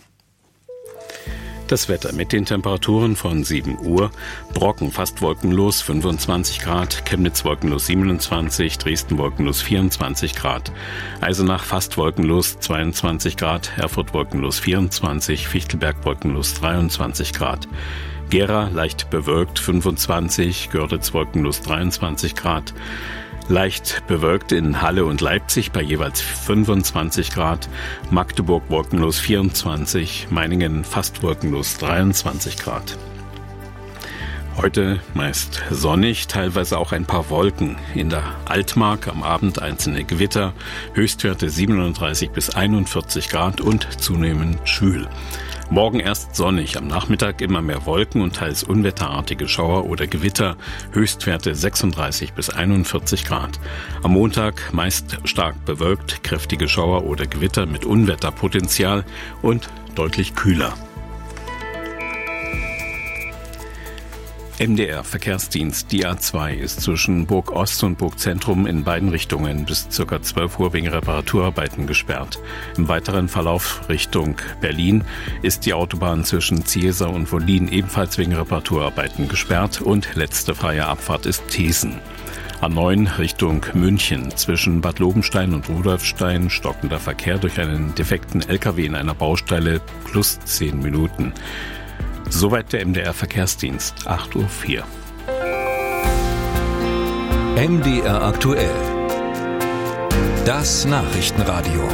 Das Wetter mit den Temperaturen von sieben Uhr. Brocken fast wolkenlos fünfundzwanzig Grad, Chemnitz wolkenlos siebenundzwanzig, Dresden wolkenlos vierundzwanzig Grad, Eisenach fast wolkenlos zweiundzwanzig Grad, Erfurt wolkenlos vierundzwanzig, Fichtelberg wolkenlos dreiundzwanzig Grad. Gera leicht bewölkt fünfundzwanzig, Görlitz wolkenlos dreiundzwanzig Grad. Leicht bewölkt in Halle und Leipzig bei jeweils fünfundzwanzig Grad, Magdeburg wolkenlos vierundzwanzig, Meiningen fast wolkenlos dreiundzwanzig Grad. Heute meist sonnig, teilweise auch ein paar Wolken. In der Altmark am Abend einzelne Gewitter, Höchstwerte siebenunddreißig bis einundvierzig Grad und zunehmend schwül. Morgen erst sonnig, am Nachmittag immer mehr Wolken und teils unwetterartige Schauer oder Gewitter, Höchstwerte sechsunddreißig bis einundvierzig Grad. Am Montag meist stark bewölkt, kräftige Schauer oder Gewitter mit Unwetterpotenzial und deutlich kühler. M D R-Verkehrsdienst. Die A zwei ist zwischen Burg Ost und Burg Zentrum in beiden Richtungen bis ca. zwölf Uhr wegen Reparaturarbeiten gesperrt. Im weiteren Verlauf Richtung Berlin ist die Autobahn zwischen Ziersau und Wollin ebenfalls wegen Reparaturarbeiten gesperrt und letzte freie Abfahrt ist Thesen. A neun Richtung München. Zwischen Bad Lobenstein und Rudolfstein stockender Verkehr durch einen defekten L K W in einer Baustelle plus zehn Minuten. Soweit der M D R-Verkehrsdienst, acht Uhr vier. M D R aktuell. Das Nachrichtenradio.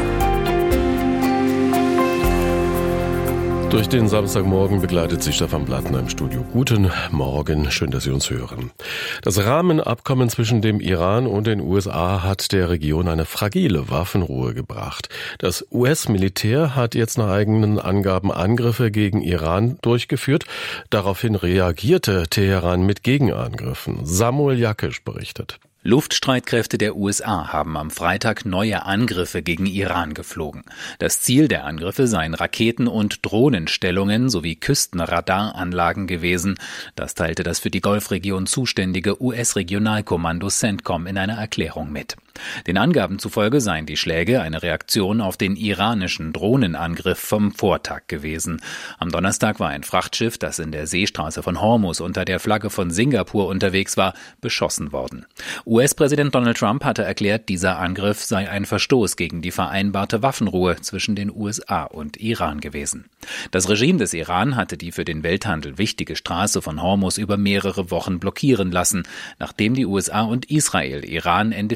Durch den Samstagmorgen begleitet Sie Stefan Blattner im Studio. Guten Morgen, schön, dass Sie uns hören. Das Rahmenabkommen zwischen dem Iran und den U S A hat der Region eine fragile Waffenruhe gebracht. Das U S-Militär hat jetzt nach eigenen Angaben Angriffe gegen Iran durchgeführt. Daraufhin reagierte Teheran mit Gegenangriffen. Samuel Jakisch berichtet. Luftstreitkräfte der U S A haben am Freitag neue Angriffe gegen Iran geflogen. Das Ziel der Angriffe seien Raketen- und Drohnenstellungen sowie Küstenradaranlagen gewesen. Das teilte das für die Golfregion zuständige U S-Regionalkommando CENTCOM in einer Erklärung mit. Den Angaben zufolge seien die Schläge eine Reaktion auf den iranischen Drohnenangriff vom Vortag gewesen. Am Donnerstag war ein Frachtschiff, das in der Seestraße von Hormuz unter der Flagge von Singapur unterwegs war, beschossen worden. U S-Präsident Donald Trump hatte erklärt, dieser Angriff sei ein Verstoß gegen die vereinbarte Waffenruhe zwischen den U S A und Iran gewesen. Das Regime des Iran hatte die für den Welthandel wichtige Straße von Hormuz über mehrere Wochen blockieren lassen, nachdem die U S A und Israel Iran Ende Februar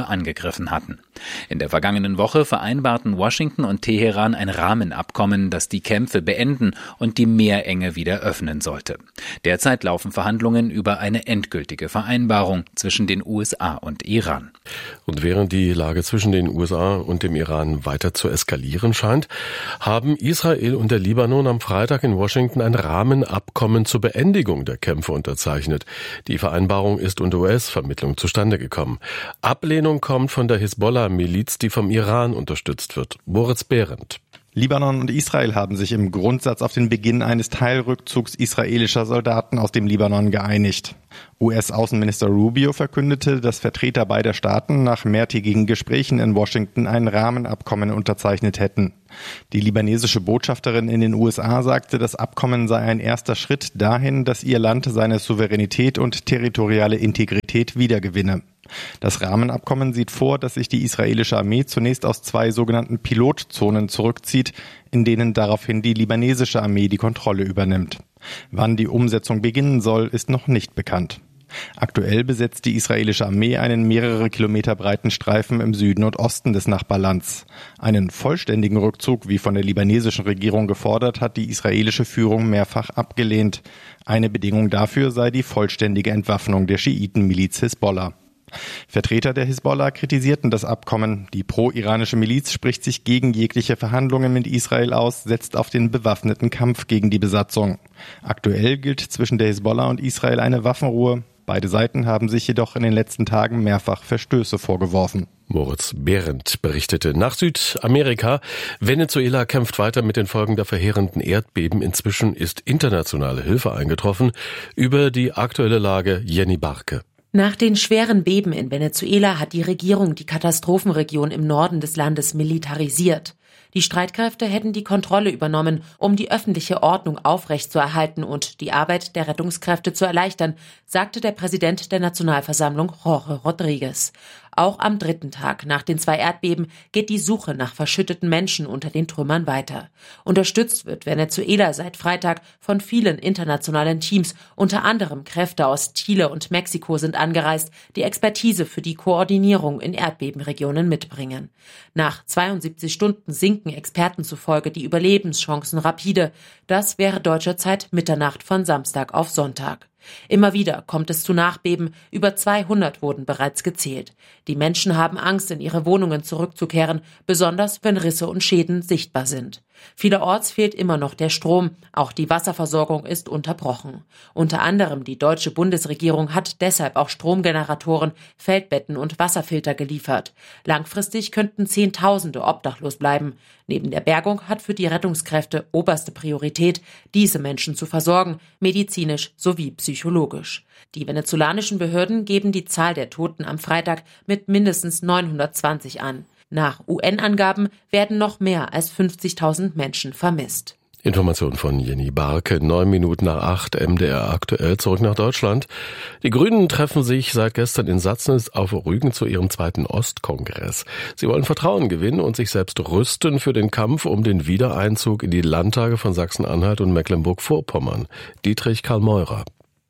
zuvor angegriffen hatten. In der vergangenen Woche vereinbarten Washington und Teheran ein Rahmenabkommen, das die Kämpfe beenden und die Meerenge wieder öffnen sollte. Derzeit laufen Verhandlungen über eine endgültige Vereinbarung zwischen den U S A und Iran. Und während die Lage zwischen den U S A und dem Iran weiter zu eskalieren scheint, haben Israel und der Libanon am Freitag in Washington ein Rahmenabkommen zur Beendigung der Kämpfe unterzeichnet. Die Vereinbarung ist unter U S-Vermittlung zustande gekommen. Ablehnung kommt von der Hisbollah-Miliz, die vom Iran unterstützt wird. Moritz Behrendt. Libanon und Israel haben sich im Grundsatz auf den Beginn eines Teilrückzugs israelischer Soldaten aus dem Libanon geeinigt. U S-Außenminister Rubio verkündete, dass Vertreter beider Staaten nach mehrtägigen Gesprächen in Washington ein Rahmenabkommen unterzeichnet hätten. Die libanesische Botschafterin in den U S A sagte, das Abkommen sei ein erster Schritt dahin, dass ihr Land seine Souveränität und territoriale Integrität wiedergewinne. Das Rahmenabkommen sieht vor, dass sich die israelische Armee zunächst aus zwei sogenannten Pilotzonen zurückzieht, in denen daraufhin die libanesische Armee die Kontrolle übernimmt. Wann die Umsetzung beginnen soll, ist noch nicht bekannt. Aktuell besetzt die israelische Armee einen mehrere Kilometer breiten Streifen im Süden und Osten des Nachbarlands. Einen vollständigen Rückzug, wie von der libanesischen Regierung gefordert, hat die israelische Führung mehrfach abgelehnt. Eine Bedingung dafür sei die vollständige Entwaffnung der Schiitenmiliz Hisbollah. Vertreter der Hisbollah kritisierten das Abkommen. Die pro-iranische Miliz spricht sich gegen jegliche Verhandlungen mit Israel aus, setzt auf den bewaffneten Kampf gegen die Besatzung. Aktuell gilt zwischen der Hisbollah und Israel eine Waffenruhe. Beide Seiten haben sich jedoch in den letzten Tagen mehrfach Verstöße vorgeworfen. Moritz Behrendt berichtete. Nach Südamerika. Venezuela kämpft weiter mit den Folgen der verheerenden Erdbeben. Inzwischen ist internationale Hilfe eingetroffen. Über die aktuelle Lage Jenny Barke. Nach den schweren Beben in Venezuela hat die Regierung die Katastrophenregion im Norden des Landes militarisiert. Die Streitkräfte hätten die Kontrolle übernommen, um die öffentliche Ordnung aufrechtzuerhalten und die Arbeit der Rettungskräfte zu erleichtern, sagte der Präsident der Nationalversammlung Jorge Rodríguez. Auch am dritten Tag nach den zwei Erdbeben geht die Suche nach verschütteten Menschen unter den Trümmern weiter. Unterstützt wird Venezuela seit Freitag von vielen internationalen Teams. Unter anderem Kräfte aus Chile und Mexiko sind angereist, die Expertise für die Koordinierung in Erdbebenregionen mitbringen. Nach zweiundsiebzig Stunden sinken Experten zufolge die Überlebenschancen rapide. Das wäre deutscher Zeit Mitternacht von Samstag auf Sonntag. Immer wieder kommt es zu Nachbeben, über zweihundert wurden bereits gezählt. Die Menschen haben Angst, in ihre Wohnungen zurückzukehren, besonders wenn Risse und Schäden sichtbar sind. Vielerorts fehlt immer noch der Strom, auch die Wasserversorgung ist unterbrochen. Unter anderem die deutsche Bundesregierung hat deshalb auch Stromgeneratoren, Feldbetten und Wasserfilter geliefert. Langfristig könnten Zehntausende obdachlos bleiben. Neben der Bergung hat für die Rettungskräfte oberste Priorität, diese Menschen zu versorgen, medizinisch sowie psychologisch. Die venezolanischen Behörden geben die Zahl der Toten am Freitag mit mindestens neunhundertzwanzig an. Nach U N-Angaben werden noch mehr als fünfzigtausend Menschen vermisst. Information von Jenny Barke, neun Minuten nach acht, M D R aktuell, zurück nach Deutschland. Die Grünen treffen sich seit gestern in Sassnitz auf Rügen zu ihrem zweiten Ostkongress. Sie wollen Vertrauen gewinnen und sich selbst rüsten für den Kampf um den Wiedereinzug in die Landtage von Sachsen-Anhalt und Mecklenburg-Vorpommern. Dietrich Karl-Meurer.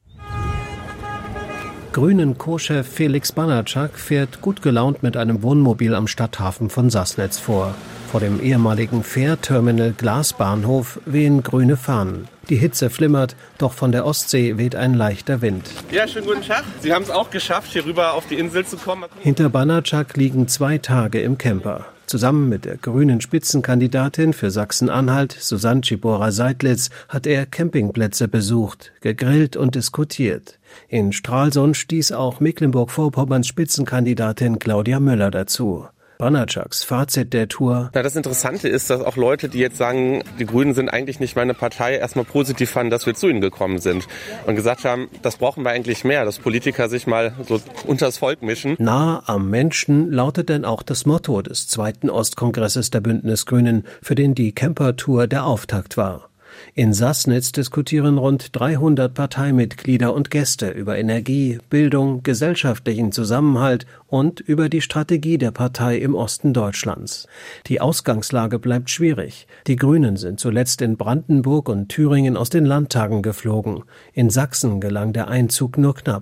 Grünen-Co-Chef Felix Banatschak fährt gut gelaunt mit einem Wohnmobil am Stadthafen von Sassnitz vor. Vor dem ehemaligen Fährterminal Glasbahnhof wehen grüne Fahnen. Die Hitze flimmert, doch von der Ostsee weht ein leichter Wind. Ja, schönen guten Tag. Sie haben es auch geschafft, hier rüber auf die Insel zu kommen. Hinter Banatschak liegen zwei Tage im Camper. Zusammen mit der grünen Spitzenkandidatin für Sachsen-Anhalt, Susanne Czibora-Seidlitz, hat er Campingplätze besucht, gegrillt und diskutiert. In Stralsund stieß auch Mecklenburg-Vorpommerns Spitzenkandidatin Claudia Müller dazu. Banatschaks Fazit der Tour. Na, das Interessante ist, dass auch Leute, die jetzt sagen, die Grünen sind eigentlich nicht meine Partei, erstmal positiv fanden, dass wir zu ihnen gekommen sind und gesagt haben, das brauchen wir eigentlich mehr, dass Politiker sich mal so unters Volk mischen. Nah am Menschen lautet denn auch das Motto des zweiten Ostkongresses der Bündnisgrünen, für den die Camper-Tour der Auftakt war. In Sassnitz diskutieren rund dreihundert Parteimitglieder und Gäste über Energie, Bildung, gesellschaftlichen Zusammenhalt und über die Strategie der Partei im Osten Deutschlands. Die Ausgangslage bleibt schwierig. Die Grünen sind zuletzt in Brandenburg und Thüringen aus den Landtagen geflogen. In Sachsen gelang der Einzug nur knapp.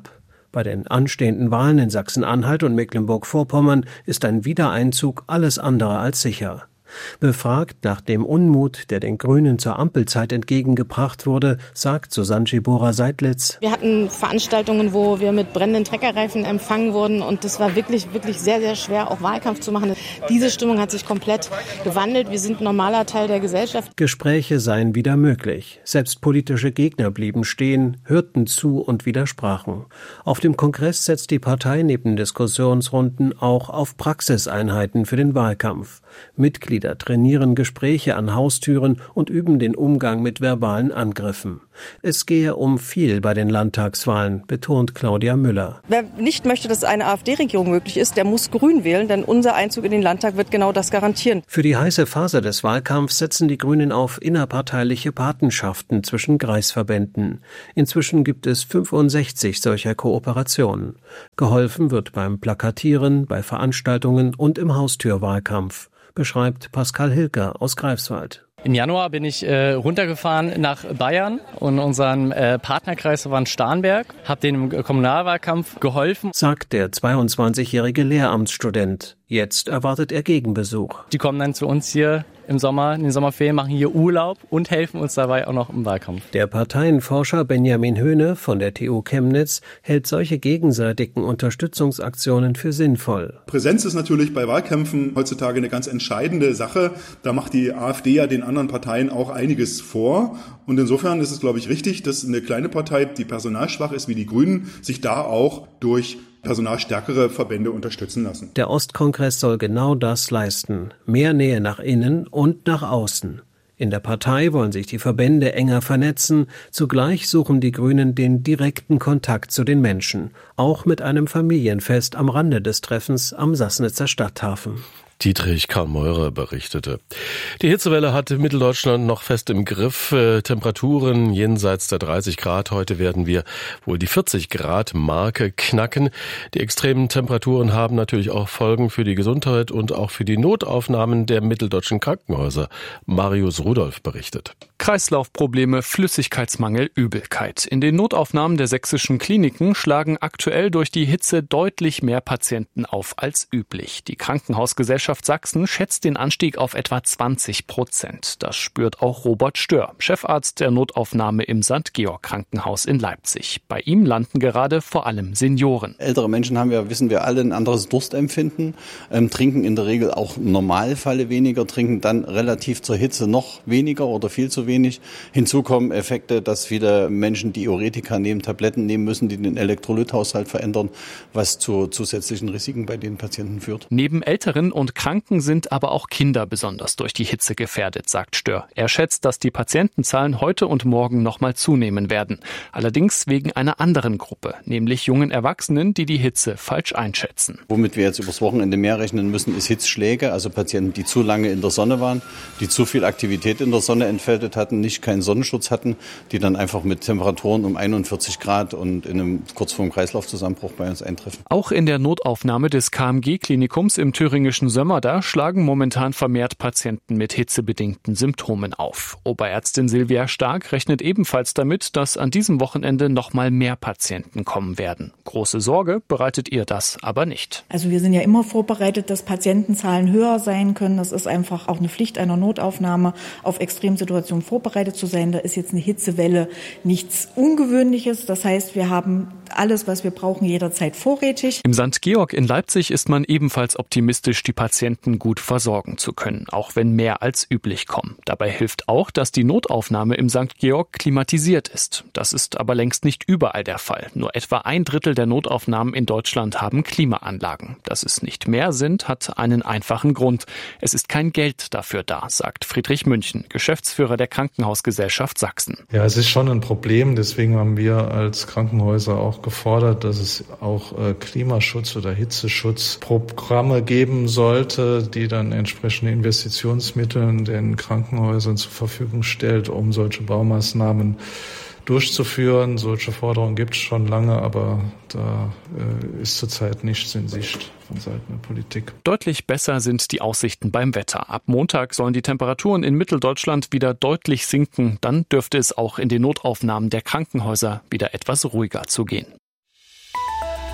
Bei den anstehenden Wahlen in Sachsen-Anhalt und Mecklenburg-Vorpommern ist ein Wiedereinzug alles andere als sicher. Befragt nach dem Unmut, der den Grünen zur Ampelzeit entgegengebracht wurde, sagt Susanne Gibora-Seidlitz: Wir hatten Veranstaltungen, wo wir mit brennenden Treckerreifen empfangen wurden und das war wirklich, wirklich sehr, sehr schwer, auch Wahlkampf zu machen. Diese Stimmung hat sich komplett gewandelt. Wir sind ein normaler Teil der Gesellschaft. Gespräche seien wieder möglich. Selbst politische Gegner blieben stehen, hörten zu und widersprachen. Auf dem Kongress setzt die Partei neben Diskussionsrunden auch auf Praxiseinheiten für den Wahlkampf. Mitglieder trainieren Gespräche an Haustüren und üben den Umgang mit verbalen Angriffen. Es gehe um viel bei den Landtagswahlen, betont Claudia Müller. Wer nicht möchte, dass eine AfD-Regierung möglich ist, der muss Grün wählen, denn unser Einzug in den Landtag wird genau das garantieren. Für die heiße Phase des Wahlkampfs setzen die Grünen auf innerparteiliche Patenschaften zwischen Kreisverbänden. Inzwischen gibt es fünfundsechzig solcher Kooperationen. Geholfen wird beim Plakatieren, bei Veranstaltungen und im Haustürwahlkampf, beschreibt Pascal Hilker aus Greifswald. Im Januar bin ich äh, runtergefahren nach Bayern und unseren äh, Partnerkreis war in Starnberg, habe denen im Kommunalwahlkampf geholfen, sagt der zweiundzwanzigjährige Lehramtsstudent. Jetzt erwartet er Gegenbesuch. Die kommen dann zu uns hier im Sommer, in den Sommerferien, machen hier Urlaub und helfen uns dabei auch noch im Wahlkampf. Der Parteienforscher Benjamin Höhne von der T U Chemnitz hält solche gegenseitigen Unterstützungsaktionen für sinnvoll. Präsenz ist natürlich bei Wahlkämpfen heutzutage eine ganz entscheidende Sache. Da macht die AfD ja den anderen Parteien auch einiges vor. Und insofern ist es, glaube ich, richtig, dass eine kleine Partei, die personalschwach ist wie die Grünen, sich da auch durch personalstärkere Verbände unterstützen lassen. Der Ostkongress soll genau das leisten. Mehr Nähe nach innen und nach außen. In der Partei wollen sich die Verbände enger vernetzen. Zugleich suchen die Grünen den direkten Kontakt zu den Menschen. Auch mit einem Familienfest am Rande des Treffens am Sassnitzer Stadthafen. Dietrich Karl Meurer berichtete. Die Hitzewelle hat Mitteldeutschland noch fest im Griff. Äh, Temperaturen jenseits der dreißig Grad. Heute werden wir wohl die vierzig Grad Marke knacken. Die extremen Temperaturen haben natürlich auch Folgen für die Gesundheit und auch für die Notaufnahmen der mitteldeutschen Krankenhäuser. Marius Rudolph berichtet. Kreislaufprobleme, Flüssigkeitsmangel, Übelkeit. In den Notaufnahmen der sächsischen Kliniken schlagen aktuell durch die Hitze deutlich mehr Patienten auf als üblich. Die Krankenhausgesellschaft Sachsen schätzt den Anstieg auf etwa zwanzig Prozent. Das spürt auch Robert Stör, Chefarzt der Notaufnahme im Sankt Georg Krankenhaus in Leipzig. Bei ihm landen gerade vor allem Senioren. Ältere Menschen haben ja, wissen wir alle, ein anderes Durstempfinden, ähm, trinken in der Regel auch im Normalfall weniger, trinken dann relativ zur Hitze noch weniger oder viel zu wenig. Hinzu kommen Effekte, dass viele Menschen Diuretika nehmen, Tabletten nehmen müssen, die den Elektrolythaushalt verändern, was zu zusätzlichen Risiken bei den Patienten führt. Neben Älteren und Kranken sind aber auch Kinder besonders durch die Hitze gefährdet, sagt Stör. Er schätzt, dass die Patientenzahlen heute und morgen noch mal zunehmen werden. Allerdings wegen einer anderen Gruppe, nämlich jungen Erwachsenen, die die Hitze falsch einschätzen. Womit wir jetzt übers Wochenende mehr rechnen müssen, ist Hitzschläge, also Patienten, die zu lange in der Sonne waren, die zu viel Aktivität in der Sonne entfaltet hatten, nicht keinen Sonnenschutz hatten, die dann einfach mit Temperaturen um einundvierzig Grad und in einem kurz vorm Kreislaufzusammenbruch bei uns eintreffen. Auch in der Notaufnahme des K M G-Klinikums im thüringischen Sömmerda schlagen momentan vermehrt Patienten mit hitzebedingten Symptomen auf. Oberärztin Silvia Stark rechnet ebenfalls damit, dass an diesem Wochenende noch mal mehr Patienten kommen werden. Große Sorge bereitet ihr das aber nicht. Also wir sind ja immer vorbereitet, dass Patientenzahlen höher sein können. Das ist einfach auch eine Pflicht einer Notaufnahme, auf Extremsituationen vorbereitet zu sein. Da ist jetzt eine Hitzewelle nichts Ungewöhnliches. Das heißt, wir haben alles, was wir brauchen, jederzeit vorrätig. Im Sankt Georg in Leipzig ist man ebenfalls optimistisch, die Patienten gut versorgen zu können, auch wenn mehr als üblich kommen. Dabei hilft auch, dass die Notaufnahme im Sankt Georg klimatisiert ist. Das ist aber längst nicht überall der Fall. Nur etwa ein Drittel der Notaufnahmen in Deutschland haben Klimaanlagen. Dass es nicht mehr sind, hat einen einfachen Grund. Es ist kein Geld dafür da, sagt Friedrich München, Geschäftsführer der Krankenhausgesellschaft Sachsen. Ja, es ist schon ein Problem. Deswegen haben wir als Krankenhäuser auch gefordert, dass es auch äh, Klimaschutz- oder Hitzeschutzprogramme geben sollte, die dann entsprechende Investitionsmittel den Krankenhäusern zur Verfügung stellt, um solche Baumaßnahmen durchzuführen. Solche Forderungen gibt es schon lange, aber da äh, ist zurzeit nichts in Sicht von Seiten der Politik. Deutlich besser sind die Aussichten beim Wetter. Ab Montag sollen die Temperaturen in Mitteldeutschland wieder deutlich sinken. Dann dürfte es auch in den Notaufnahmen der Krankenhäuser wieder etwas ruhiger zugehen.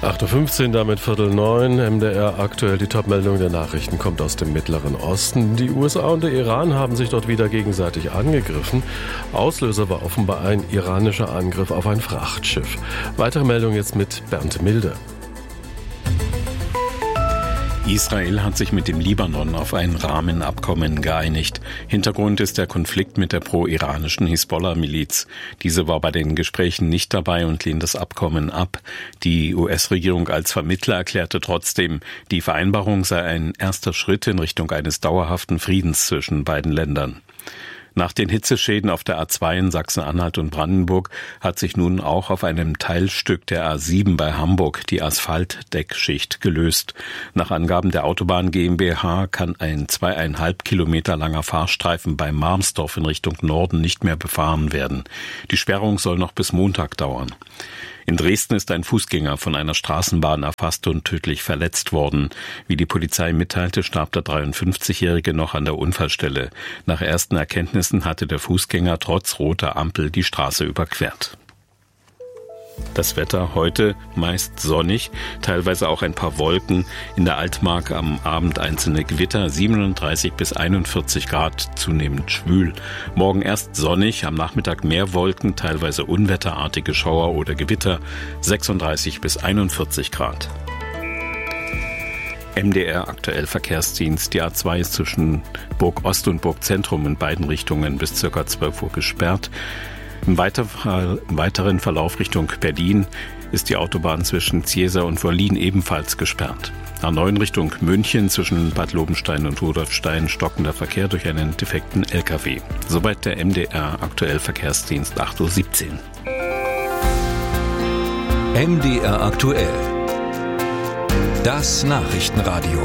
acht Uhr fünfzehn, damit Viertel neun, M D R aktuell. Die Topmeldung der Nachrichten kommt aus dem Mittleren Osten. Die U S A und der Iran haben sich dort wieder gegenseitig angegriffen. Auslöser war offenbar ein iranischer Angriff auf ein Frachtschiff. Weitere Meldung jetzt mit Bernd Milde. Israel hat sich mit dem Libanon auf ein Rahmenabkommen geeinigt. Hintergrund ist der Konflikt mit der pro-iranischen Hisbollah-Miliz. Diese war bei den Gesprächen nicht dabei und lehnt das Abkommen ab. Die U S-Regierung als Vermittler erklärte trotzdem, die Vereinbarung sei ein erster Schritt in Richtung eines dauerhaften Friedens zwischen beiden Ländern. Nach den Hitzeschäden auf der A zwei in Sachsen-Anhalt und Brandenburg hat sich nun auch auf einem Teilstück der A sieben bei Hamburg die Asphaltdeckschicht gelöst. Nach Angaben der Autobahn GmbH kann ein zweieinhalb Kilometer langer Fahrstreifen bei Marmsdorf in Richtung Norden nicht mehr befahren werden. Die Sperrung soll noch bis Montag dauern. In Dresden ist ein Fußgänger von einer Straßenbahn erfasst und tödlich verletzt worden. Wie die Polizei mitteilte, starb der dreiundfünfzigjährige noch an der Unfallstelle. Nach ersten Erkenntnissen hatte der Fußgänger trotz roter Ampel die Straße überquert. Das Wetter heute meist sonnig, teilweise auch ein paar Wolken. In der Altmark am Abend einzelne Gewitter, siebenunddreißig bis einundvierzig Grad, zunehmend schwül. Morgen erst sonnig, am Nachmittag mehr Wolken, teilweise unwetterartige Schauer oder Gewitter, sechsunddreißig bis einundvierzig Grad. M D R aktuell Verkehrsdienst. Die A zwei ist zwischen Burg Ost und Burg Zentrum in beiden Richtungen bis ca. zwölf Uhr gesperrt. Im weiteren Verlauf Richtung Berlin ist die Autobahn zwischen Zieser und Wollin ebenfalls gesperrt. A neun Richtung München zwischen Bad Lobenstein und Rudolfstein stockender Verkehr durch einen defekten L K W. Soweit der M D R aktuell Verkehrsdienst acht Uhr siebzehn. M D R aktuell. Das Nachrichtenradio.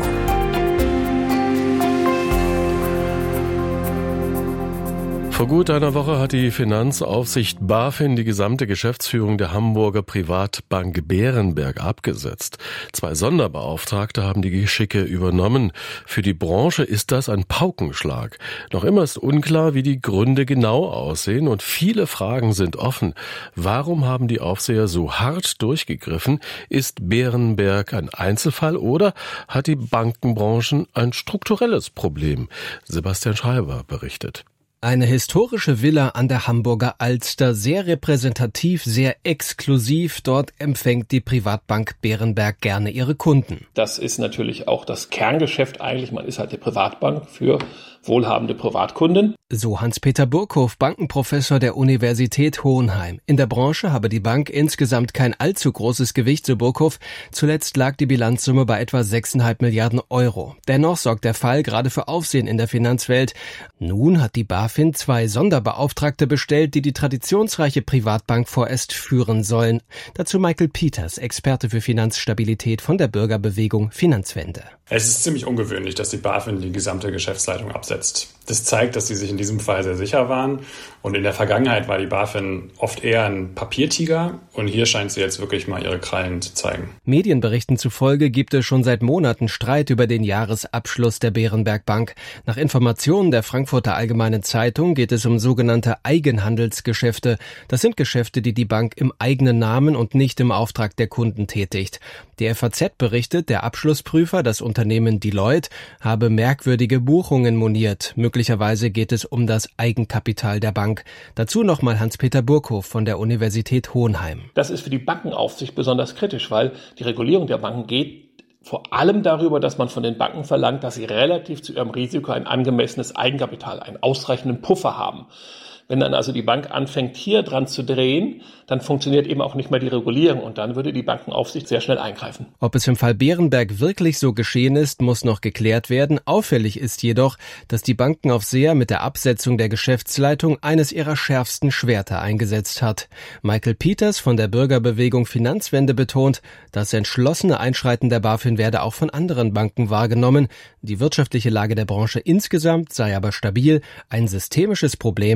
Vor gut einer Woche hat die Finanzaufsicht BaFin die gesamte Geschäftsführung der Hamburger Privatbank Berenberg abgesetzt. Zwei Sonderbeauftragte haben die Geschicke übernommen. Für die Branche ist das ein Paukenschlag. Noch immer ist unklar, wie die Gründe genau aussehen und viele Fragen sind offen. Warum haben die Aufseher so hart durchgegriffen? Ist Berenberg ein Einzelfall oder hat die Bankenbranche ein strukturelles Problem? Sebastian Schreiber berichtet. Eine historische Villa an der Hamburger Alster, sehr repräsentativ, sehr exklusiv. Dort empfängt die Privatbank Berenberg gerne ihre Kunden. Das ist natürlich auch das Kerngeschäft eigentlich. Man ist halt die Privatbank für wohlhabende Privatkunden. So Hans-Peter Burkhoff, Bankenprofessor der Universität Hohenheim. In der Branche habe die Bank insgesamt kein allzu großes Gewicht, so Burkhoff. Zuletzt lag die Bilanzsumme bei etwa sechseinhalb Milliarden Euro. Dennoch sorgt der Fall gerade für Aufsehen in der Finanzwelt. Nun hat die BaFin zwei Sonderbeauftragte bestellt, die die traditionsreiche Privatbank vorerst führen sollen. Dazu Michael Peters, Experte für Finanzstabilität von der Bürgerbewegung Finanzwende. Es ist ziemlich ungewöhnlich, dass die BaFin die gesamte Geschäftsleitung absetzt. Das zeigt, dass sie sich in diesem Fall sehr sicher waren. Und in der Vergangenheit war die BaFin oft eher ein Papiertiger. Und hier scheint sie jetzt wirklich mal ihre Krallen zu zeigen. Medienberichten zufolge gibt es schon seit Monaten Streit über den Jahresabschluss der Berenberg Bank. Nach Informationen der Frankfurter Allgemeinen Zeitung geht es um sogenannte Eigenhandelsgeschäfte. Das sind Geschäfte, die die Bank im eigenen Namen und nicht im Auftrag der Kunden tätigt. Die F A Z berichtet, der Abschlussprüfer, das Unternehmen Deloitte, habe merkwürdige Buchungen moniert. Möglicherweise geht es um das Eigenkapital der Bank. Dazu nochmal Hans-Peter Burkhoff von der Universität Hohenheim. Das ist für die Bankenaufsicht besonders kritisch, weil die Regulierung der Banken geht vor allem darüber, dass man von den Banken verlangt, dass sie relativ zu ihrem Risiko ein angemessenes Eigenkapital, einen ausreichenden Puffer haben. Wenn dann also die Bank anfängt, hier dran zu drehen, dann funktioniert eben auch nicht mehr die Regulierung und dann würde die Bankenaufsicht sehr schnell eingreifen. Ob es im Fall Berenberg wirklich so geschehen ist, muss noch geklärt werden. Auffällig ist jedoch, dass die Bankenaufseher mit der Absetzung der Geschäftsleitung eines ihrer schärfsten Schwerter eingesetzt hat. Michael Peters von der Bürgerbewegung Finanzwende betont, das entschlossene Einschreiten der BaFin werde auch von anderen Banken wahrgenommen. Die wirtschaftliche Lage der Branche insgesamt sei aber stabil. Ein systemisches Problem besteht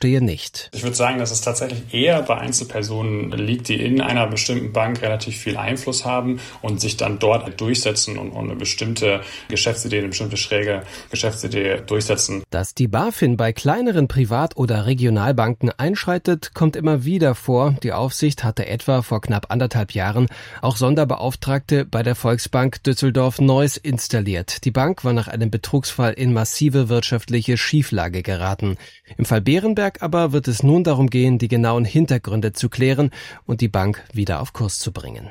bestehe nicht. Ich würde sagen, dass es tatsächlich eher bei Einzelpersonen liegt, die in einer bestimmten Bank relativ viel Einfluss haben und sich dann dort durchsetzen und, und eine bestimmte Geschäftsidee, eine bestimmte schräge Geschäftsidee durchsetzen. Dass die BaFin bei kleineren Privat- oder Regionalbanken einschreitet, kommt immer wieder vor. Die Aufsicht hatte etwa vor knapp anderthalb Jahren auch Sonderbeauftragte bei der Volksbank Düsseldorf-Neuss installiert. Die Bank war nach einem Betrugsfall in massive wirtschaftliche Schieflage geraten. Im Fall Berenberg aber wird es nun darum gehen, die genauen Hintergründe zu klären und die Bank wieder auf Kurs zu bringen.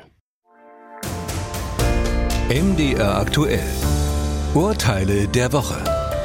M D R aktuell. Urteile der Woche.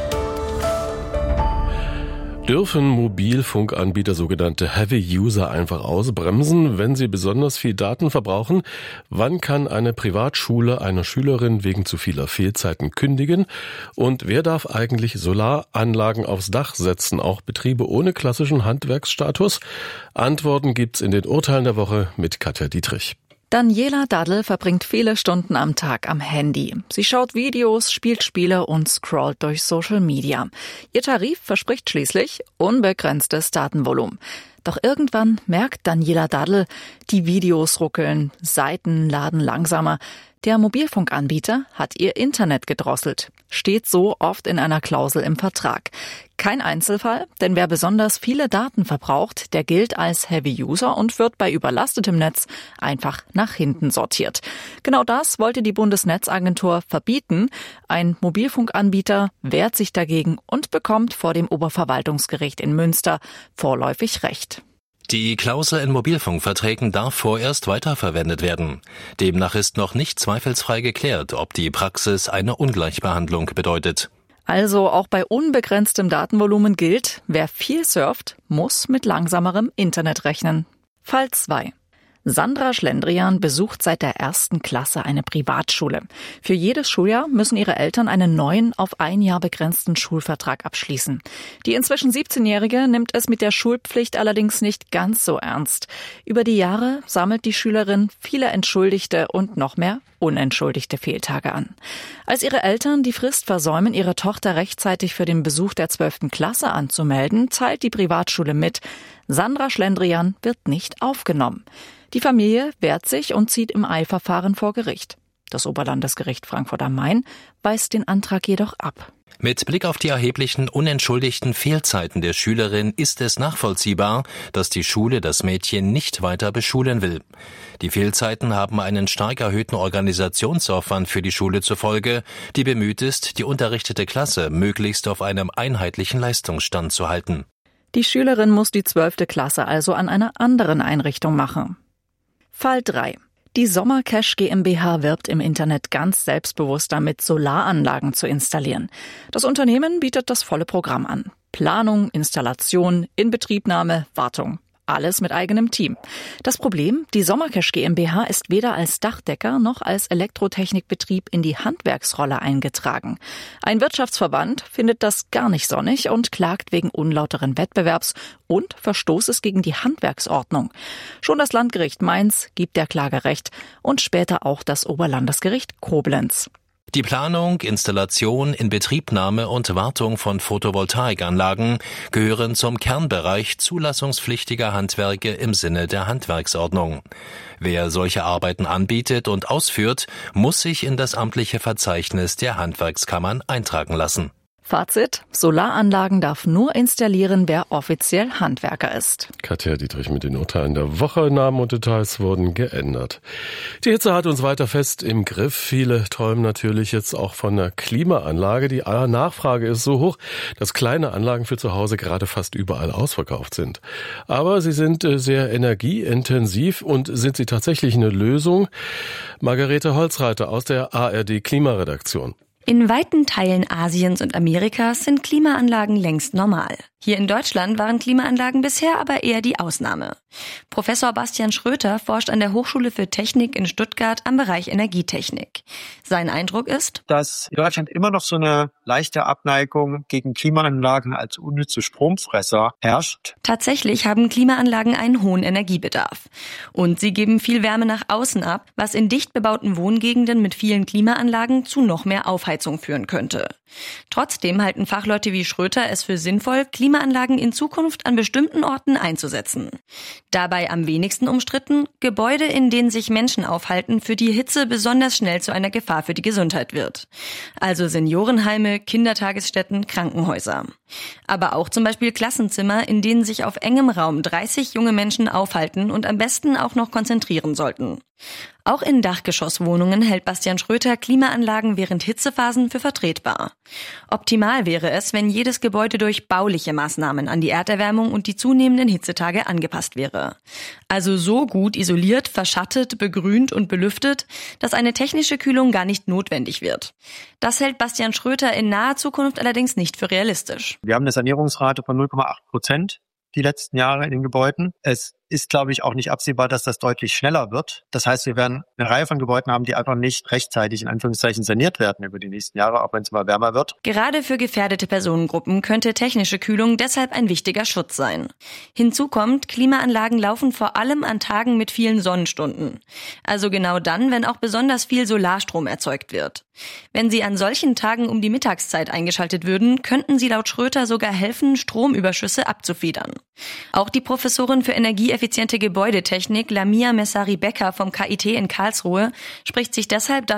Dürfen Mobilfunkanbieter sogenannte Heavy User einfach ausbremsen, wenn sie besonders viel Daten verbrauchen? Wann kann eine Privatschule einer Schülerin wegen zu vieler Fehlzeiten kündigen? Und wer darf eigentlich Solaranlagen aufs Dach setzen, auch Betriebe ohne klassischen Handwerksstatus? Antworten gibt's in den Urteilen der Woche mit Katja Dietrich. Daniela Daddel verbringt viele Stunden am Tag am Handy. Sie schaut Videos, spielt Spiele und scrollt durch Social Media. Ihr Tarif verspricht schließlich unbegrenztes Datenvolumen. Doch irgendwann merkt Daniela Daddel, die Videos ruckeln, Seiten laden langsamer. Der Mobilfunkanbieter hat ihr Internet gedrosselt. Steht so oft in einer Klausel im Vertrag. Kein Einzelfall, denn wer besonders viele Daten verbraucht, der gilt als Heavy User und wird bei überlastetem Netz einfach nach hinten sortiert. Genau das wollte die Bundesnetzagentur verbieten. Ein Mobilfunkanbieter wehrt sich dagegen und bekommt vor dem Oberverwaltungsgericht in Münster vorläufig Recht. Die Klausel in Mobilfunkverträgen darf vorerst weiterverwendet werden. Demnach ist noch nicht zweifelsfrei geklärt, ob die Praxis eine Ungleichbehandlung bedeutet. Also auch bei unbegrenztem Datenvolumen gilt, wer viel surft, muss mit langsamerem Internet rechnen. Fall zwei. Sandra Schlendrian besucht seit der ersten Klasse eine Privatschule. Für jedes Schuljahr müssen ihre Eltern einen neuen, auf ein Jahr begrenzten Schulvertrag abschließen. Die inzwischen siebzehnjährige nimmt es mit der Schulpflicht allerdings nicht ganz so ernst. Über die Jahre sammelt die Schülerin viele entschuldigte und noch mehr unentschuldigte Fehltage an. Als ihre Eltern die Frist versäumen, ihre Tochter rechtzeitig für den Besuch der zwölften Klasse anzumelden, teilt die Privatschule mit, Sandra Schlendrian wird nicht aufgenommen. Die Familie wehrt sich und zieht im Eilverfahren vor Gericht. Das Oberlandesgericht Frankfurt am Main weist den Antrag jedoch ab. Mit Blick auf die erheblichen unentschuldigten Fehlzeiten der Schülerin ist es nachvollziehbar, dass die Schule das Mädchen nicht weiter beschulen will. Die Fehlzeiten haben einen stark erhöhten Organisationsaufwand für die Schule zur Folge, die bemüht ist, die unterrichtete Klasse möglichst auf einem einheitlichen Leistungsstand zu halten. Die Schülerin muss die zwölfte Klasse also an einer anderen Einrichtung machen. Fall drei. Die Sommercash GmbH wirbt im Internet ganz selbstbewusst damit, Solaranlagen zu installieren. Das Unternehmen bietet das volle Programm an. Planung, Installation, Inbetriebnahme, Wartung. Alles mit eigenem Team. Das Problem, die Sommercash GmbH ist weder als Dachdecker noch als Elektrotechnikbetrieb in die Handwerksrolle eingetragen. Ein Wirtschaftsverband findet das gar nicht sonnig und klagt wegen unlauteren Wettbewerbs und Verstoßes gegen die Handwerksordnung. Schon das Landgericht Mainz gibt der Klage Recht und später auch das Oberlandesgericht Koblenz. Die Planung, Installation, Inbetriebnahme und Wartung von Photovoltaikanlagen gehören zum Kernbereich zulassungspflichtiger Handwerke im Sinne der Handwerksordnung. Wer solche Arbeiten anbietet und ausführt, muss sich in das amtliche Verzeichnis der Handwerkskammern eintragen lassen. Fazit: Solaranlagen darf nur installieren, wer offiziell Handwerker ist. Katja Dietrich mit den Urteilen der Woche. Namen und Details wurden geändert. Die Hitze hat uns weiter fest im Griff. Viele träumen natürlich jetzt auch von einer Klimaanlage. Die Nachfrage ist so hoch, dass kleine Anlagen für zu Hause gerade fast überall ausverkauft sind. Aber sie sind sehr energieintensiv und sind sie tatsächlich eine Lösung? Margarete Holzreiter aus der A R D Klimaredaktion. In weiten Teilen Asiens und Amerikas sind Klimaanlagen längst normal. Hier in Deutschland waren Klimaanlagen bisher aber eher die Ausnahme. Professor Bastian Schröter forscht an der Hochschule für Technik in Stuttgart am Bereich Energietechnik. Sein Eindruck ist, dass in Deutschland immer noch so eine leichte Abneigung gegen Klimaanlagen als unnütze Stromfresser herrscht. Tatsächlich haben Klimaanlagen einen hohen Energiebedarf. Und sie geben viel Wärme nach außen ab, was in dicht bebauten Wohngegenden mit vielen Klimaanlagen zu noch mehr Aufheizung führen könnte. Trotzdem halten Fachleute wie Schröter es für sinnvoll, Klimaanlagen Klimaanlagen in Zukunft an bestimmten Orten einzusetzen. Dabei am wenigsten umstritten Gebäude, in denen sich Menschen aufhalten, für die Hitze besonders schnell zu einer Gefahr für die Gesundheit wird. Also Seniorenheime, Kindertagesstätten, Krankenhäuser. Aber auch zum Beispiel Klassenzimmer, in denen sich auf engem Raum dreißig junge Menschen aufhalten und am besten auch noch konzentrieren sollten. Auch in Dachgeschosswohnungen hält Bastian Schröter Klimaanlagen während Hitzephasen für vertretbar. Optimal wäre es, wenn jedes Gebäude durch bauliche Maßnahmen an die Erderwärmung und die zunehmenden Hitzetage angepasst wäre. Also so gut isoliert, verschattet, begrünt und belüftet, dass eine technische Kühlung gar nicht notwendig wird. Das hält Bastian Schröter in naher Zukunft allerdings nicht für realistisch. Wir haben eine Sanierungsrate von null Komma acht Prozent die letzten Jahre in den Gebäuden. Es ist, glaube ich, auch nicht absehbar, dass das deutlich schneller wird. Das heißt, wir werden eine Reihe von Gebäuden haben, die einfach nicht rechtzeitig in Anführungszeichen saniert werden über die nächsten Jahre, auch wenn es mal wärmer wird. Gerade für gefährdete Personengruppen könnte technische Kühlung deshalb ein wichtiger Schutz sein. Hinzu kommt, Klimaanlagen laufen vor allem an Tagen mit vielen Sonnenstunden. Also genau dann, wenn auch besonders viel Solarstrom erzeugt wird. Wenn sie an solchen Tagen um die Mittagszeit eingeschaltet würden, könnten sie laut Schröter sogar helfen, Stromüberschüsse abzufedern. Auch die Professorin für energieeffiziente Gebäudetechnik Lamia Messari-Becker vom K I T in Karlsruhe spricht sich deshalb dafür